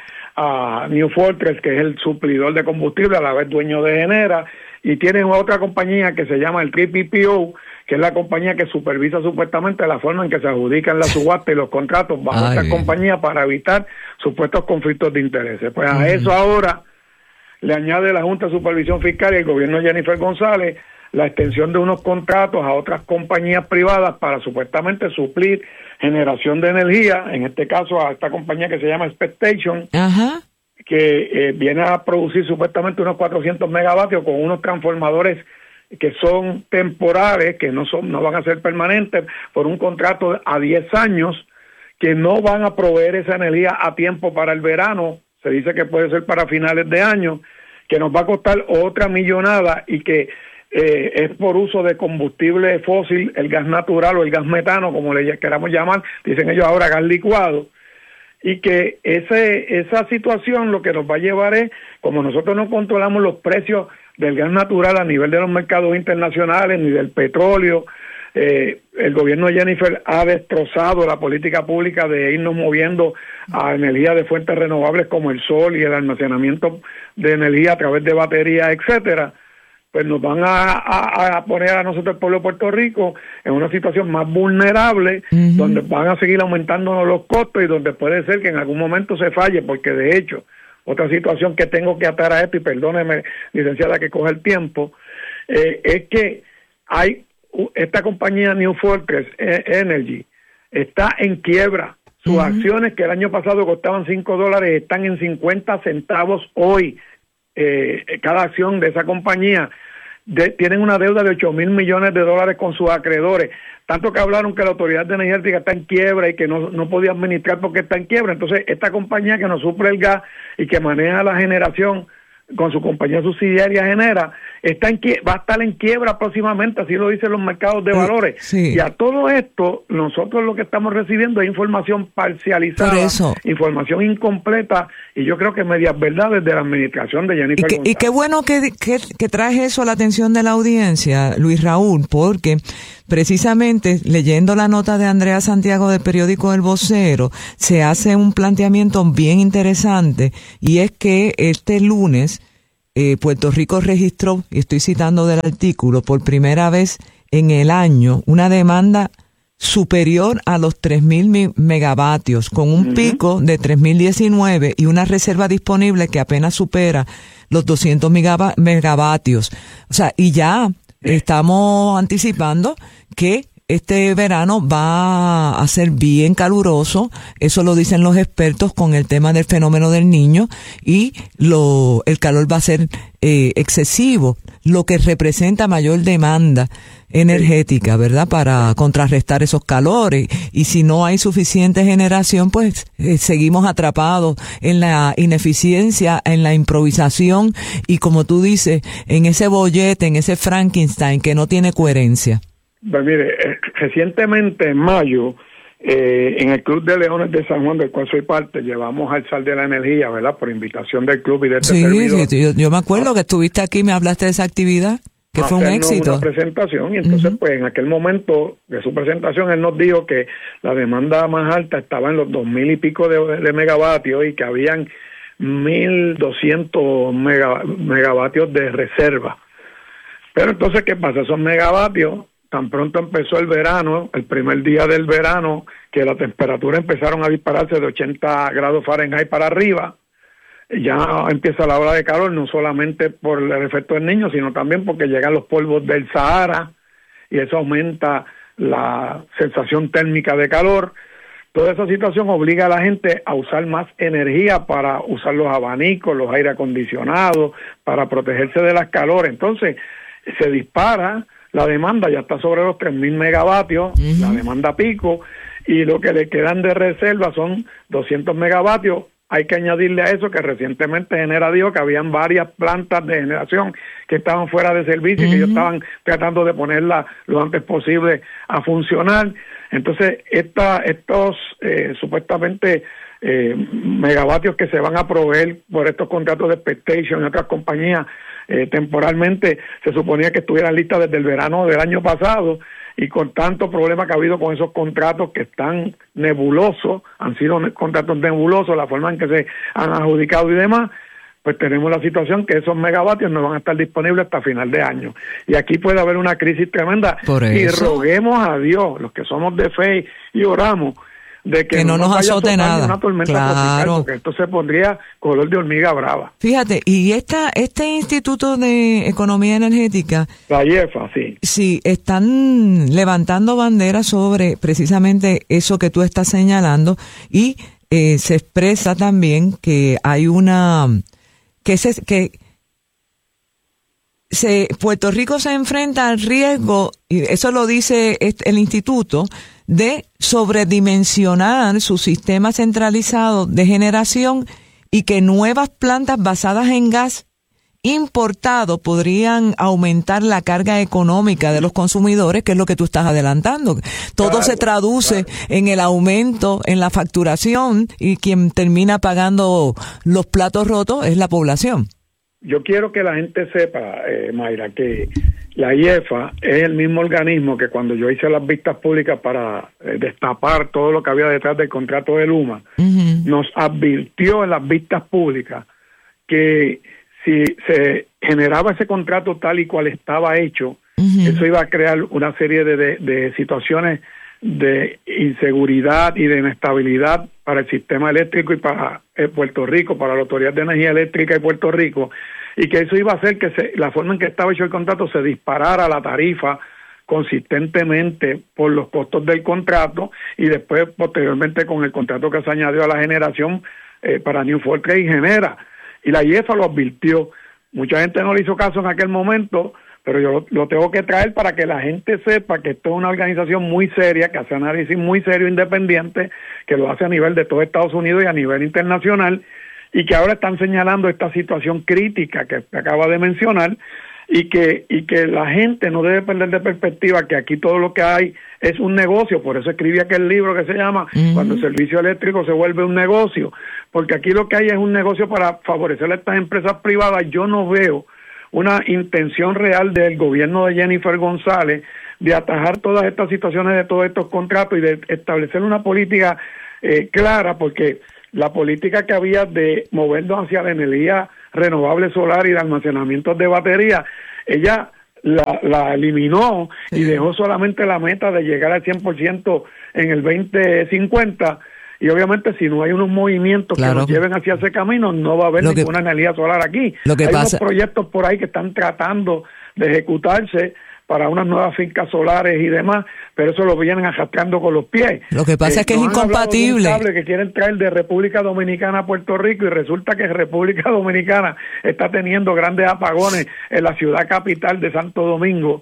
a New Fortress, que es el suplidor de combustible, a la vez dueño de Genera, y tienes otra compañía que se llama el P P O, que es la compañía que supervisa supuestamente la forma en que se adjudican las subastas y los contratos bajo esta compañía para evitar supuestos conflictos de intereses. Pues a uh-huh. eso ahora le añade la Junta de Supervisión Fiscal y el gobierno de Jennifer González la extensión de unos contratos a otras compañías privadas para supuestamente suplir generación de energía, en este caso a esta compañía que se llama Expectation, uh-huh. que eh, viene a producir supuestamente unos cuatrocientos megavatios con unos transformadores que son temporales, que no son no van a ser permanentes, por un contrato a diez años, que no van a proveer esa energía a tiempo para el verano. Se dice que puede ser para finales de año, que nos va a costar otra millonada, y que eh, es por uso de combustible fósil, el gas natural o el gas metano, como le queramos llamar, dicen ellos ahora gas licuado, y que ese esa situación lo que nos va a llevar es, como nosotros no controlamos los precios del gas natural a nivel de los mercados internacionales, ni del petróleo, Eh, el gobierno de Jennifer ha destrozado la política pública de irnos moviendo a energía de fuentes renovables como el sol y el almacenamiento de energía a través de baterías, etcétera. Pues nos van a, a, a poner a nosotros, el pueblo de Puerto Rico, en una situación más vulnerable, uh-huh. donde van a seguir aumentándonos los costos y donde puede ser que en algún momento se falle, porque de hecho, otra situación que tengo que atar a esto, y perdóneme, licenciada, que coge el tiempo, eh, es que hay esta compañía New Fortress Energy está en quiebra. Sus uh-huh. acciones, que el año pasado costaban cinco dólares, están en cincuenta centavos hoy. Eh, cada acción de esa compañía de, tienen una deuda de ocho mil millones de dólares con sus acreedores. Tanto que hablaron que la Autoridad de Energía Eléctrica está en quiebra y que no, no podía administrar porque está en quiebra. Entonces, esta compañía que nos suple el gas y que maneja la generación con su compañía subsidiaria Genera, está en va a estar en quiebra próximamente, así lo dicen los mercados de valores. Sí. Y a todo esto, nosotros lo que estamos recibiendo es información parcializada, Por eso. información incompleta, y yo creo que medias verdades de la administración de Jennifer y, que, González. y qué bueno que, que, que traes eso a la atención de la audiencia, Luis Raúl, porque precisamente leyendo la nota de Andrea Santiago del periódico El Vocero, se hace un planteamiento bien interesante, y es que este lunes eh, Puerto Rico registró, y estoy citando del artículo, por primera vez en el año, una demanda superior a los tres mil megavatios, con un uh-huh. pico de tres mil diecinueve y una reserva disponible que apenas supera los doscientos megavatios. O sea, y ya estamos anticipando que este verano va a ser bien caluroso, eso lo dicen los expertos con el tema del fenómeno del Niño, y lo el calor va a ser eh, excesivo, lo que representa mayor demanda energética, ¿verdad? Para contrarrestar esos calores, y si no hay suficiente generación, pues eh, seguimos atrapados en la ineficiencia, en la improvisación y, como tú dices, en ese bollete, en ese Frankenstein que no tiene coherencia. Pues mire, eh, recientemente en mayo, eh, en el Club de Leones de San Juan, del cual soy parte, llevamos al Sal de la Energía, ¿verdad? Por invitación del club y de este sí, servidor. Sí, yo, yo me acuerdo ah, que estuviste aquí y me hablaste de esa actividad, que fue un éxito. Una presentación, y entonces uh-huh. pues en aquel momento de su presentación él nos dijo que la demanda más alta estaba en los dos mil y pico de, de megavatios, y que habían mil doscientos mega, megavatios de reserva. Pero entonces, ¿qué pasa? Esos megavatios, tan pronto empezó el verano, el primer día del verano, que la temperatura empezaron a dispararse de ochenta grados Fahrenheit para arriba, ya empieza la ola de calor, no solamente por el efecto del Niño, sino también porque llegan los polvos del Sahara, y eso aumenta la sensación térmica de calor. Toda esa situación obliga a la gente a usar más energía para usar los abanicos, los aire acondicionados, para protegerse de las calores. Entonces, se dispara la demanda, ya está sobre los tres mil megavatios, uh-huh. la demanda pico, y lo que le quedan de reserva son doscientos megavatios. Hay que añadirle a eso que recientemente Genera dijo que habían varias plantas de generación que estaban fuera de servicio, uh-huh. y que ellos estaban tratando de ponerla lo antes posible a funcionar. Entonces, esta, estos eh, supuestamente eh, megavatios que se van a proveer por estos contratos de Expectation y otras compañías, Eh, temporalmente se suponía que estuvieran listas desde el verano del año pasado, y con tanto problema que ha habido con esos contratos que están nebulosos, han sido contratos nebulosos, la forma en que se han adjudicado y demás, pues tenemos la situación que esos megavatios no van a estar disponibles hasta final de año, y aquí puede haber una crisis tremenda. Y roguemos a Dios, los que somos de fe y oramos, de que, que no, no nos azote nada, una tormenta claro, tropical, porque esto se pondría color de hormiga brava. Fíjate, y esta este Instituto de Economía Energética, la I E F A, sí, sí, están levantando banderas sobre precisamente eso que tú estás señalando, y eh, se expresa también que hay una que se que se Puerto Rico se enfrenta al riesgo, y eso lo dice el instituto, de sobredimensionar su sistema centralizado de generación, y que nuevas plantas basadas en gas importado podrían aumentar la carga económica de los consumidores, que es lo que tú estás adelantando. Todo claro, se traduce claro. en el aumento en la facturación, y quien termina pagando los platos rotos es la población. Yo quiero que la gente sepa, eh, Mayra, que la I E F A es el mismo organismo que cuando yo hice las vistas públicas para eh, destapar todo lo que había detrás del contrato de Luma, uh-huh. nos advirtió en las vistas públicas que si se generaba ese contrato tal y cual estaba hecho, uh-huh. eso iba a crear una serie de, de, de situaciones de inseguridad y de inestabilidad para el sistema eléctrico y para eh, Puerto Rico, para la Autoridad de Energía Eléctrica de Puerto Rico, y que eso iba a hacer que se, la forma en que estaba hecho el contrato se disparara la tarifa consistentemente por los costos del contrato, y después posteriormente con el contrato que se añadió a la generación eh, para New Fortress y Genera, y la I E F A lo advirtió. Mucha gente no le hizo caso en aquel momento, pero yo lo, lo tengo que traer para que la gente sepa que esto es una organización muy seria, que hace análisis muy serio, independiente, que lo hace a nivel de todo Estados Unidos y a nivel internacional, y que ahora están señalando esta situación crítica que acaba de mencionar, y que y que la gente no debe perder de perspectiva que aquí todo lo que hay es un negocio. Por eso escribí aquel libro que se llama uh-huh. Cuando el servicio eléctrico se vuelve un negocio, porque aquí lo que hay es un negocio para favorecer a estas empresas privadas. Yo no veo una intención real del gobierno de Jennifer González de atajar todas estas situaciones de todos estos contratos y de establecer una política eh, clara, porque la política que había de movernos hacia la energía renovable solar y de almacenamiento de batería, ella la, la eliminó y dejó solamente la meta de llegar al cien por ciento en el veinte cincuenta, y obviamente si no hay unos movimientos claro. que nos lleven hacia ese camino, no va a haber lo ninguna que, energía solar aquí. Lo que hay pasa... unos proyectos por ahí que están tratando de ejecutarse para unas nuevas fincas solares y demás, pero eso lo vienen arrastrando con los pies. Lo que pasa eh, es que es incompatible. Un cable que quieren traer de República Dominicana a Puerto Rico, y resulta que República Dominicana está teniendo grandes apagones en la ciudad capital de Santo Domingo,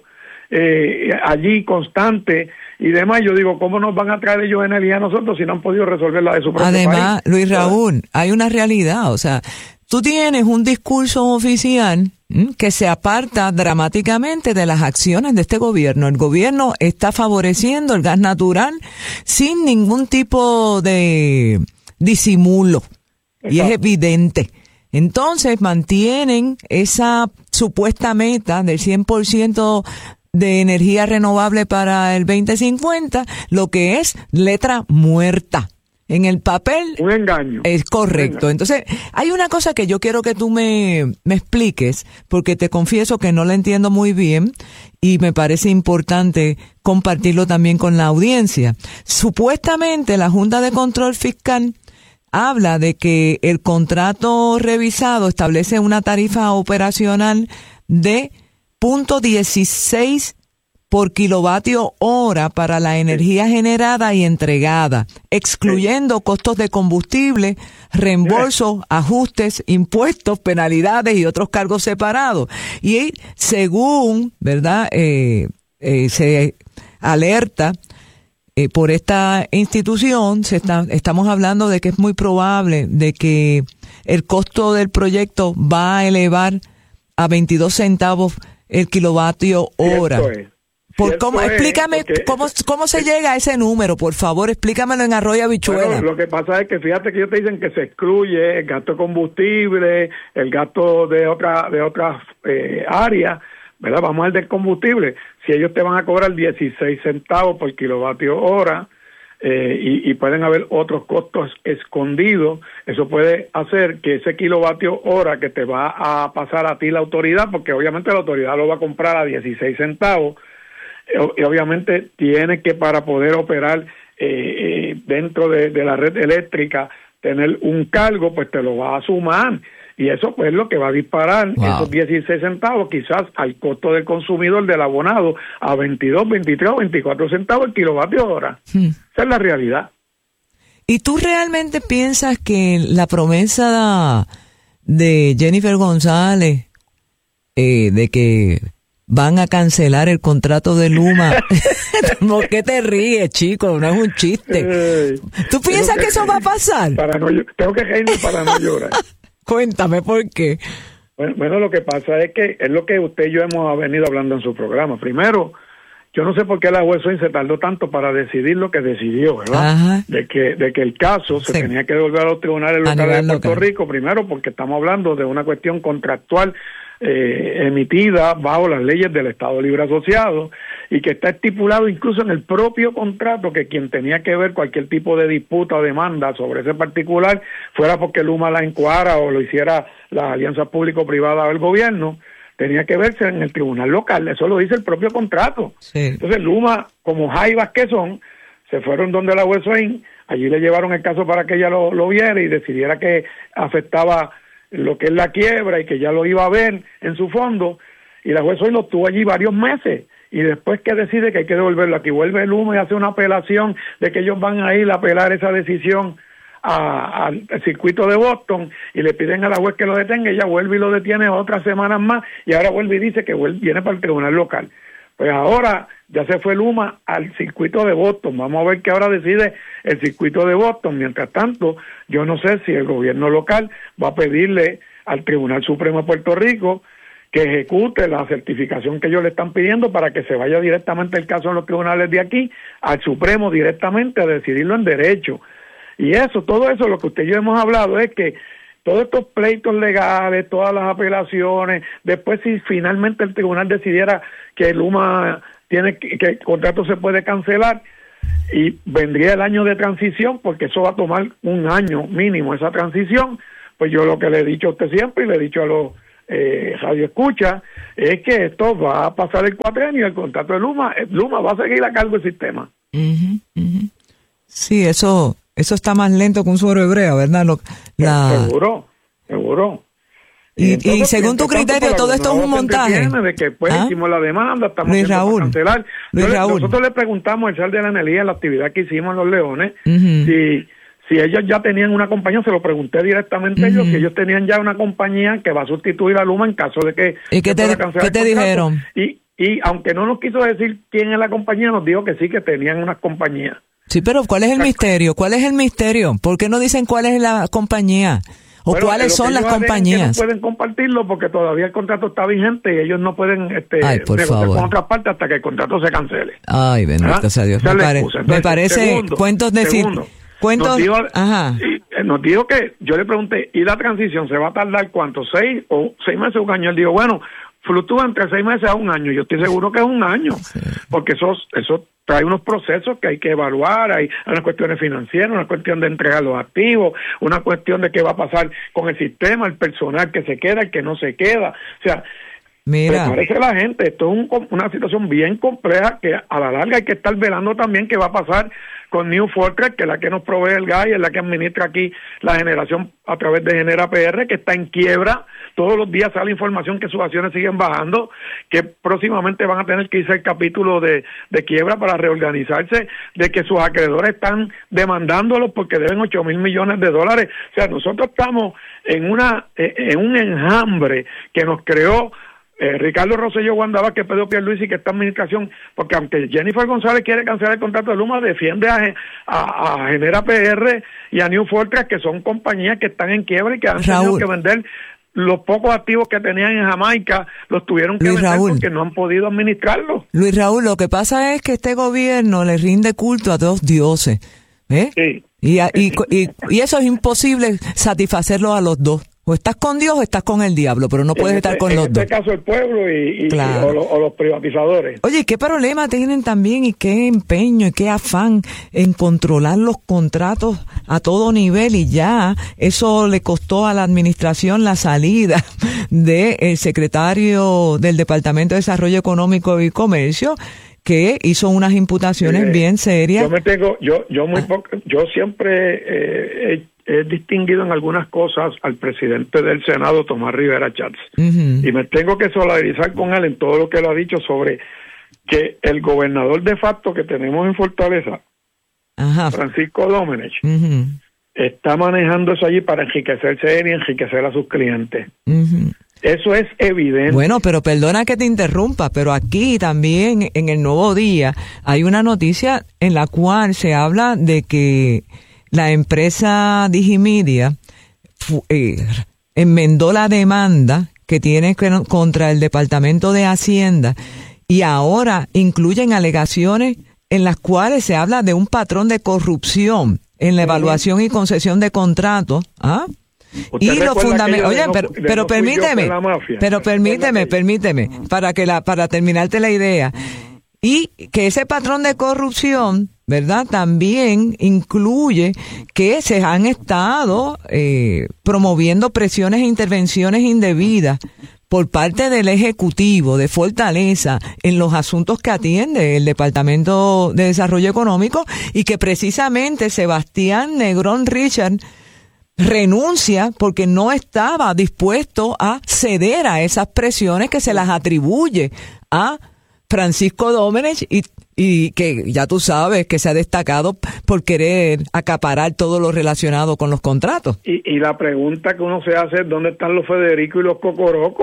eh, allí constante y demás. Yo digo, ¿cómo nos van a traer ellos energía a nosotros si no han podido resolver la de su propio país? Además, Luis Raúl, hay una realidad, o sea, tú tienes un discurso oficial que se aparta dramáticamente de las acciones de este gobierno. El gobierno está favoreciendo el gas natural sin ningún tipo de disimulo. Exacto. Y es evidente. Entonces mantienen esa supuesta meta del cien por ciento de energía renovable para el veinte cincuenta, lo que es letra muerta. En el papel... Un engaño. Es correcto. Entonces, hay una cosa que yo quiero que tú me, me expliques, porque te confieso que no la entiendo muy bien y me parece importante compartirlo también con la audiencia. Supuestamente, la Junta de Control Fiscal habla de que el contrato revisado establece una tarifa operacional de punto dieciséis por kilovatio hora para la energía generada y entregada, excluyendo costos de combustible, reembolsos, ajustes, impuestos, penalidades y otros cargos separados. Y según, ¿verdad?, eh, eh, se alerta eh, por esta institución, se está, estamos hablando de que es muy probable de que el costo del proyecto va a elevar a veintidós centavos el kilovatio hora. Por cómo, explícame cómo, cómo se llega a ese número, por favor, explícamelo en arroz y habichuela. Bueno, lo que pasa es que fíjate que ellos te dicen que se excluye el gasto de combustible, el gasto de otra de otras eh, áreas, ¿verdad? Vamos al del combustible. Si ellos te van a cobrar dieciséis centavos por kilovatio hora, eh, y, y pueden haber otros costos escondidos, eso puede hacer que ese kilovatio hora que te va a pasar a ti la autoridad, porque obviamente la autoridad lo va a comprar a dieciséis centavos, y obviamente tiene que, para poder operar eh, eh, dentro de, de la red eléctrica, tener un cargo, pues te lo va a sumar, y eso pues es lo que va a disparar wow. esos dieciséis centavos quizás al costo del consumidor del abonado a veintidós, veintitrés o veinticuatro centavos el kilovatio hora. Hmm. Esa es la realidad. ¿Y tú realmente piensas que la promesa de Jennifer González eh, de que van a cancelar el contrato de Luma? ¿Por qué te ríes, chico? No es un chiste. Eh, ¿Tú piensas que, que eso va a pasar? Para no, tengo que reírme para no llorar. Cuéntame por qué. Bueno, bueno, lo que pasa es que es lo que usted y yo hemos venido hablando en su programa. Primero, yo no sé por qué la juez se tardó tanto para decidir lo que decidió, ¿verdad? Ajá. De que de que el caso se sí. tenía que devolver a los tribunales locales de Puerto local. Rico, primero porque estamos hablando de una cuestión contractual Eh, emitida bajo las leyes del Estado Libre Asociado, y que está estipulado incluso en el propio contrato que quien tenía que ver cualquier tipo de disputa o demanda sobre ese particular, fuera porque Luma la encuadra o lo hiciera la alianza público-privada del gobierno, tenía que verse en el tribunal local. Eso lo dice el propio contrato. Sí. Entonces Luma, como jaivas que son, se fueron donde la juez Swain, allí le llevaron el caso para que ella lo, lo viera y decidiera que afectaba lo que es la quiebra y que ya lo iba a ver en su fondo, y la juez hoy lo tuvo allí varios meses, y después que decide que hay que devolverlo, aquí vuelve Luma y hace una apelación de que ellos van a ir a apelar esa decisión a, a, al circuito de Boston, y le piden a la juez que lo detenga, ella vuelve y lo detiene otras semanas más, y ahora vuelve y dice que vuelve, viene para el tribunal local. Pues ahora ya se fue Luma al circuito de Boston. Vamos a ver qué ahora decide el circuito de Boston. Mientras tanto, yo no sé si el gobierno local va a pedirle al Tribunal Supremo de Puerto Rico que ejecute la certificación que ellos le están pidiendo para que se vaya directamente el caso en los tribunales de aquí al Supremo directamente a decidirlo en derecho. Y eso, todo eso, lo que usted y yo hemos hablado es que todos estos pleitos legales, todas las apelaciones, después si finalmente el tribunal decidiera que Luma tiene que, que el contrato se puede cancelar, y vendría el año de transición, porque eso va a tomar un año mínimo esa transición, pues yo lo que le he dicho a usted siempre y le he dicho a los eh, radio escucha es que esto va a pasar el cuatrenio, el contrato de Luma, Luma va a seguir a cargo del sistema. Uh-huh, uh-huh. Sí, eso eso está más lento que un suero hebreo, ¿verdad? Lo, la... Seguro, seguro. Y, y, entonces, y según tu criterio, todo esto es un montaje. De que pues ¿Ah? hicimos la demanda, estamos Luis Raúl, cancelar. Luis le, Raúl. Nosotros le preguntamos al Sal de la Energía en la actividad que hicimos en Los Leones, uh-huh. si, si ellos ya tenían una compañía, se lo pregunté directamente a uh-huh. ellos, si ellos tenían ya una compañía que va a sustituir a Luma en caso de que... ¿Y qué te, ¿qué te dijeron? Y, y aunque no nos quiso decir quién es la compañía, nos dijo que sí, que tenían una compañía. Sí, pero ¿cuál es el misterio? ¿Cuál es el misterio? ¿Por qué no dicen cuál es la compañía? ¿O bueno, cuáles son las compañías? No pueden compartirlo porque todavía el contrato está vigente y ellos no pueden este, Ay, por negociar favor. con otra parte hasta que el contrato se cancele. Ay, bendito sea Dios. Me, pare, Entonces, me parece segundo, cuentos de segundo, cuentos. Nos dijo, ajá. nos dijo que yo le pregunté, ¿y la transición se va a tardar cuánto? ¿Seis o seis meses o un año? Él dijo, bueno, fluctúa entre seis meses a un año. Yo estoy seguro que es un año, sí. porque eso, eso trae unos procesos que hay que evaluar, hay unas cuestiones financieras, una cuestión de entregar los activos, una cuestión de qué va a pasar con el sistema, el personal que se queda, el que no se queda. O sea, Mira. prepárese la gente, esto es un, una situación bien compleja que a la larga hay que estar velando también qué va a pasar con New Fortress, que es la que nos provee el gas y es la que administra aquí la generación a través de Genera P R, que está en quiebra. Todos los días sale información que sus acciones siguen bajando, que próximamente van a tener que irse al capítulo de, de quiebra para reorganizarse, de que sus acreedores están demandándolos porque deben ocho mil millones de dólares. O sea, nosotros estamos en una en un enjambre que nos creó Eh, Ricardo Rosselló Guandaba, que Pedro Pierluisi, que está en administración, porque aunque Jennifer González quiere cancelar el contrato de Luma, defiende a, a, a Genera P R y a New Fortress, que son compañías que están en quiebra y que han Raúl. tenido que vender los pocos activos que tenían en Jamaica, los tuvieron que Luis vender Raúl. porque no han podido administrarlos. Luis Raúl, lo que pasa es que este gobierno le rinde culto a dos dioses, ¿eh? Sí. Y, a, y, y, y eso es imposible satisfacerlo a los dos. O estás con Dios o estás con el diablo, pero no puedes en estar este, con en los este dos. En este caso el pueblo y, y, claro. y o, lo, o los privatizadores. Oye, ¿qué problema tienen también y qué empeño y qué afán en controlar los contratos a todo nivel? Y ya eso le costó a la administración la salida del secretario del Departamento de Desarrollo Económico y Comercio, que hizo unas imputaciones eh, bien serias. Yo me tengo, yo, yo muy ah. poco, yo siempre eh, he he distinguido en algunas cosas al presidente del Senado, Tomás Rivera Chats, uh-huh. y me tengo que solidarizar con él en todo lo que él ha dicho sobre que el gobernador de facto que tenemos en Fortaleza, Ajá. Francisco Domenech, uh-huh. está manejando eso allí para enriquecerse él y enriquecer a sus clientes. Uh-huh. Eso es evidente. Bueno, pero perdona que te interrumpa, pero aquí también en el Nuevo Día hay una noticia en la cual se habla de que la empresa Digimedia eh, enmendó la demanda que tiene contra el Departamento de Hacienda y ahora incluyen alegaciones en las cuales se habla de un patrón de corrupción en la evaluación y concesión de contratos. ¿Ah? Y lo fundamental, oye, pero, no, pero no permíteme, pero permíteme, permíteme, para que la, para terminarte la idea. Y que ese patrón de corrupción, ¿verdad? También incluye que se han estado eh, promoviendo presiones e intervenciones indebidas por parte del Ejecutivo de Fortaleza en los asuntos que atiende el Departamento de Desarrollo Económico y que precisamente Sebastián Negrón Richard renuncia porque no estaba dispuesto a ceder a esas presiones que se las atribuye a Francisco Domenech y, y que ya tú sabes que se ha destacado por querer acaparar todo lo relacionado con los contratos. Y, y la pregunta que uno se hace es ¿dónde están los Federico y los Cocorocos?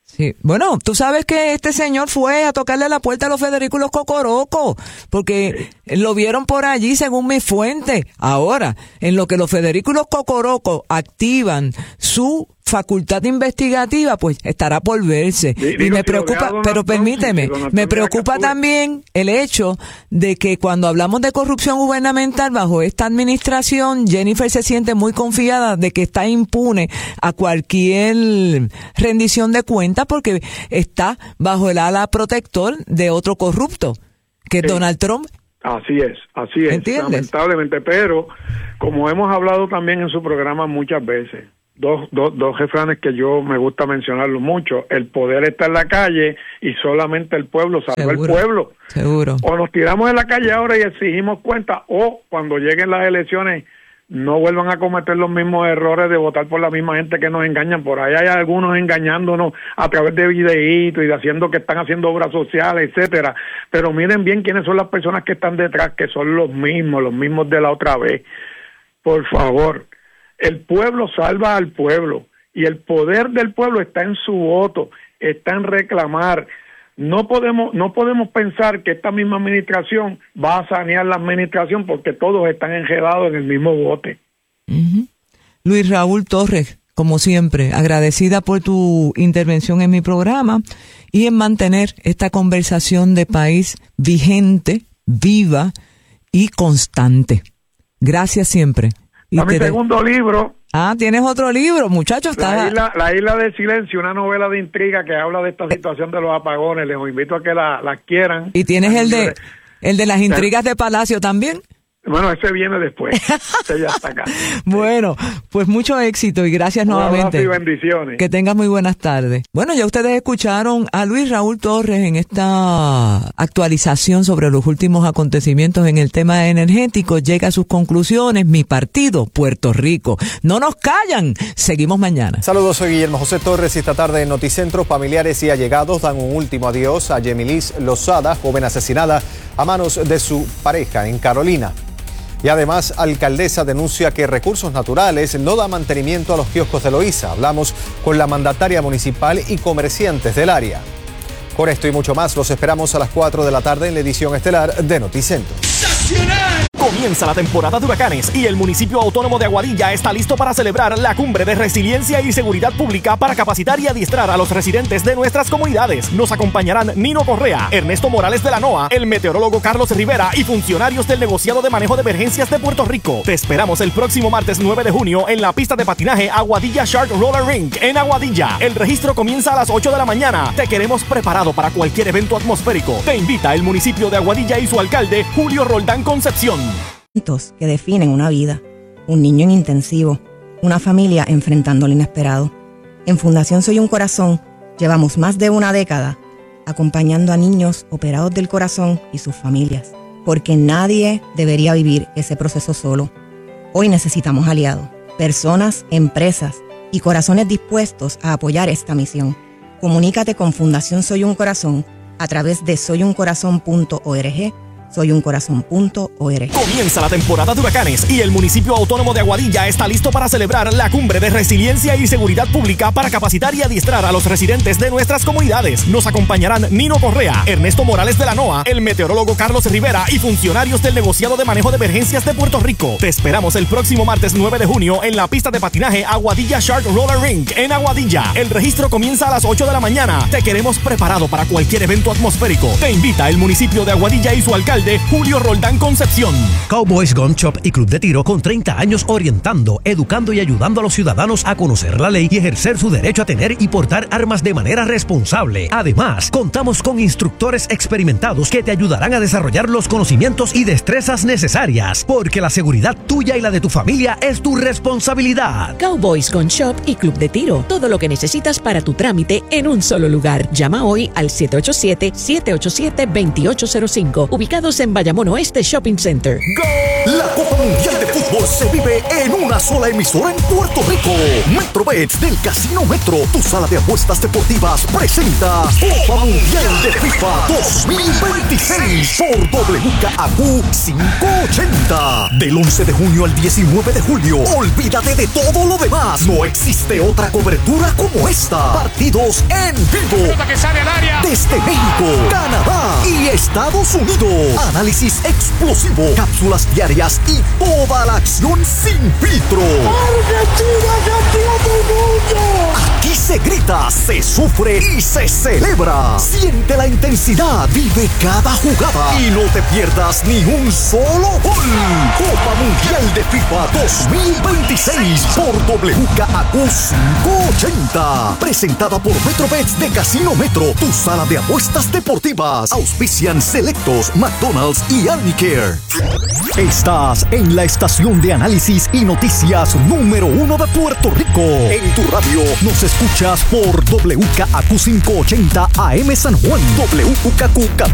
Sí. Bueno, tú sabes que este señor fue a tocarle a la puerta a los Federico y los Cocorocos, porque lo vieron por allí según mi fuente. Ahora, en lo que los Federico y los Cocorocos activan su facultad investigativa, pues estará por verse. Digo, y me preocupa, pero permíteme, me preocupa también el hecho de que cuando hablamos de corrupción gubernamental bajo esta administración, Jennifer se siente muy confiada de que está impune a cualquier rendición de cuentas porque está bajo el ala protector de otro corrupto, que es sí. Donald Trump. Así es, así es, ¿entiendes? Lamentablemente, pero como hemos hablado también en su programa muchas veces, Dos, dos, dos refranes que yo me gusta mencionarlo mucho: el poder está en la calle y solamente el pueblo salva al pueblo. Seguro. O nos tiramos en la calle ahora y exigimos cuenta, o cuando lleguen las elecciones no vuelvan a cometer los mismos errores de votar por la misma gente que nos engañan. Por ahí hay algunos engañándonos a través de videitos y de haciendo que están haciendo obras sociales, etcétera. Pero miren bien quiénes son las personas que están detrás, que son los mismos, los mismos de la otra vez. Por favor. El pueblo salva al pueblo y el poder del pueblo está en su voto, está en reclamar. No podemos no podemos pensar que esta misma administración va a sanear la administración porque todos están enredados en el mismo bote. Uh-huh. Luis Raúl Torres, como siempre, agradecida por tu intervención en mi programa y en mantener esta conversación de país vigente, viva y constante. Gracias siempre. A mi segundo libro. Ah, tienes otro libro, muchachos. La isla, la isla del silencio, una novela de intriga que habla de esta situación de los apagones. Les invito a que la, la quieran. ¿Y tienes el de el de las intrigas de Palacio también? Bueno, ese viene después. Ese ya está acá. Bueno, pues mucho éxito y gracias Un nuevamente. Y bendiciones. Que tengas muy buenas tardes. Bueno, ya ustedes escucharon a Luis Raúl Torres en esta actualización sobre los últimos acontecimientos en el tema energético. Llega a sus conclusiones mi partido, Puerto Rico. No nos callan. Seguimos mañana. Saludos, soy Guillermo José Torres y esta tarde en Noticentro, familiares y allegados dan un último adiós a Yemilis Lozada, joven asesinada a manos de su pareja en Carolina. Y además, alcaldesa denuncia que Recursos Naturales no da mantenimiento a los kioscos de Loíza. Hablamos con la mandataria municipal y comerciantes del área. Con esto y mucho más, los esperamos a las cuatro de la tarde en la edición estelar de Noticentro. Comienza la temporada de huracanes y el municipio autónomo de Aguadilla está listo para celebrar la cumbre de resiliencia y seguridad pública para capacitar y adiestrar a los residentes de nuestras comunidades. Nos acompañarán Nino Correa, Ernesto Morales de la NOAA, el meteorólogo Carlos Rivera y funcionarios del negociado de manejo de emergencias de Puerto Rico. Te esperamos el próximo martes nueve de junio en la pista de patinaje Aguadilla Shark Roller Rink en Aguadilla. El registro comienza a las ocho de la mañana. Te queremos preparado para cualquier evento atmosférico. Te invita el municipio de Aguadilla y su alcalde Julio Roldán Concepción. Que definen una vida, un niño en intensivo, una familia enfrentando lo inesperado. En Fundación Soy un Corazón llevamos más de una década acompañando a niños operados del corazón y sus familias, porque nadie debería vivir ese proceso solo. Hoy necesitamos aliados, personas, empresas y corazones dispuestos a apoyar esta misión. Comunícate con Fundación Soy un Corazón a través de soy un corazón punto org. soy un corazón punto org. Comienza la temporada de huracanes y el municipio autónomo de Aguadilla está listo para celebrar la cumbre de resiliencia y seguridad pública para capacitar y adiestrar a los residentes de nuestras comunidades. Nos acompañarán Nino Correa, Ernesto Morales de la NOAA, el meteorólogo Carlos Rivera y funcionarios del negociado de manejo de emergencias de Puerto Rico. Te esperamos el próximo martes nueve de junio en la pista de patinaje Aguadilla Shark Roller Rink en Aguadilla. El registro comienza a las ocho de la mañana. Te queremos preparado para cualquier evento atmosférico. Te invita el municipio de Aguadilla y su alcalde de Julio Roldán Concepción. Cowboys Gun Shop y Club de Tiro con treinta años orientando, educando y ayudando a los ciudadanos a conocer la ley y ejercer su derecho a tener y portar armas de manera responsable. Además, contamos con instructores experimentados que te ayudarán a desarrollar los conocimientos y destrezas necesarias, porque la seguridad tuya y la de tu familia es tu responsabilidad. Cowboys Gun Shop y Club de Tiro. Todo lo que necesitas para tu trámite en un solo lugar. Llama hoy al siete ocho siete, siete ocho siete, dos ocho cero cinco, ubicado ubicados en Bayamón Oeste Shopping Center. La Copa Mundial de Fútbol se vive en una sola emisora en Puerto Rico. MetroBets del Casino Metro, tu sala de apuestas deportivas, presenta Copa Mundial de FIFA dos mil veintiséis por W K A Q quinientos ochenta. Del once de junio al diecinueve de julio. Olvídate de todo lo demás. No existe otra cobertura como esta. Partidos en vivo. Que sale al área. Desde México, Canadá y Estados Unidos. Análisis explosivo, cápsulas diarias y toda la acción sin filtro. ¡Argentina, campeón del mundo! Aquí se grita, se sufre y se celebra. Siente la intensidad, vive cada jugada y no te pierdas ni un solo gol. Copa Mundial de FIFA dos mil veintiséis por W K A Q quinientos ochenta. Presentada por MetroBets de Casino Metro, tu sala de apuestas deportivas. Auspician Selectos, McDonald's y Arnicare. Estás en la estación de análisis y noticias número uno de Puerto Rico. En tu radio nos escuchas por W K A Q quinientos ochenta A M San Juan, W K Q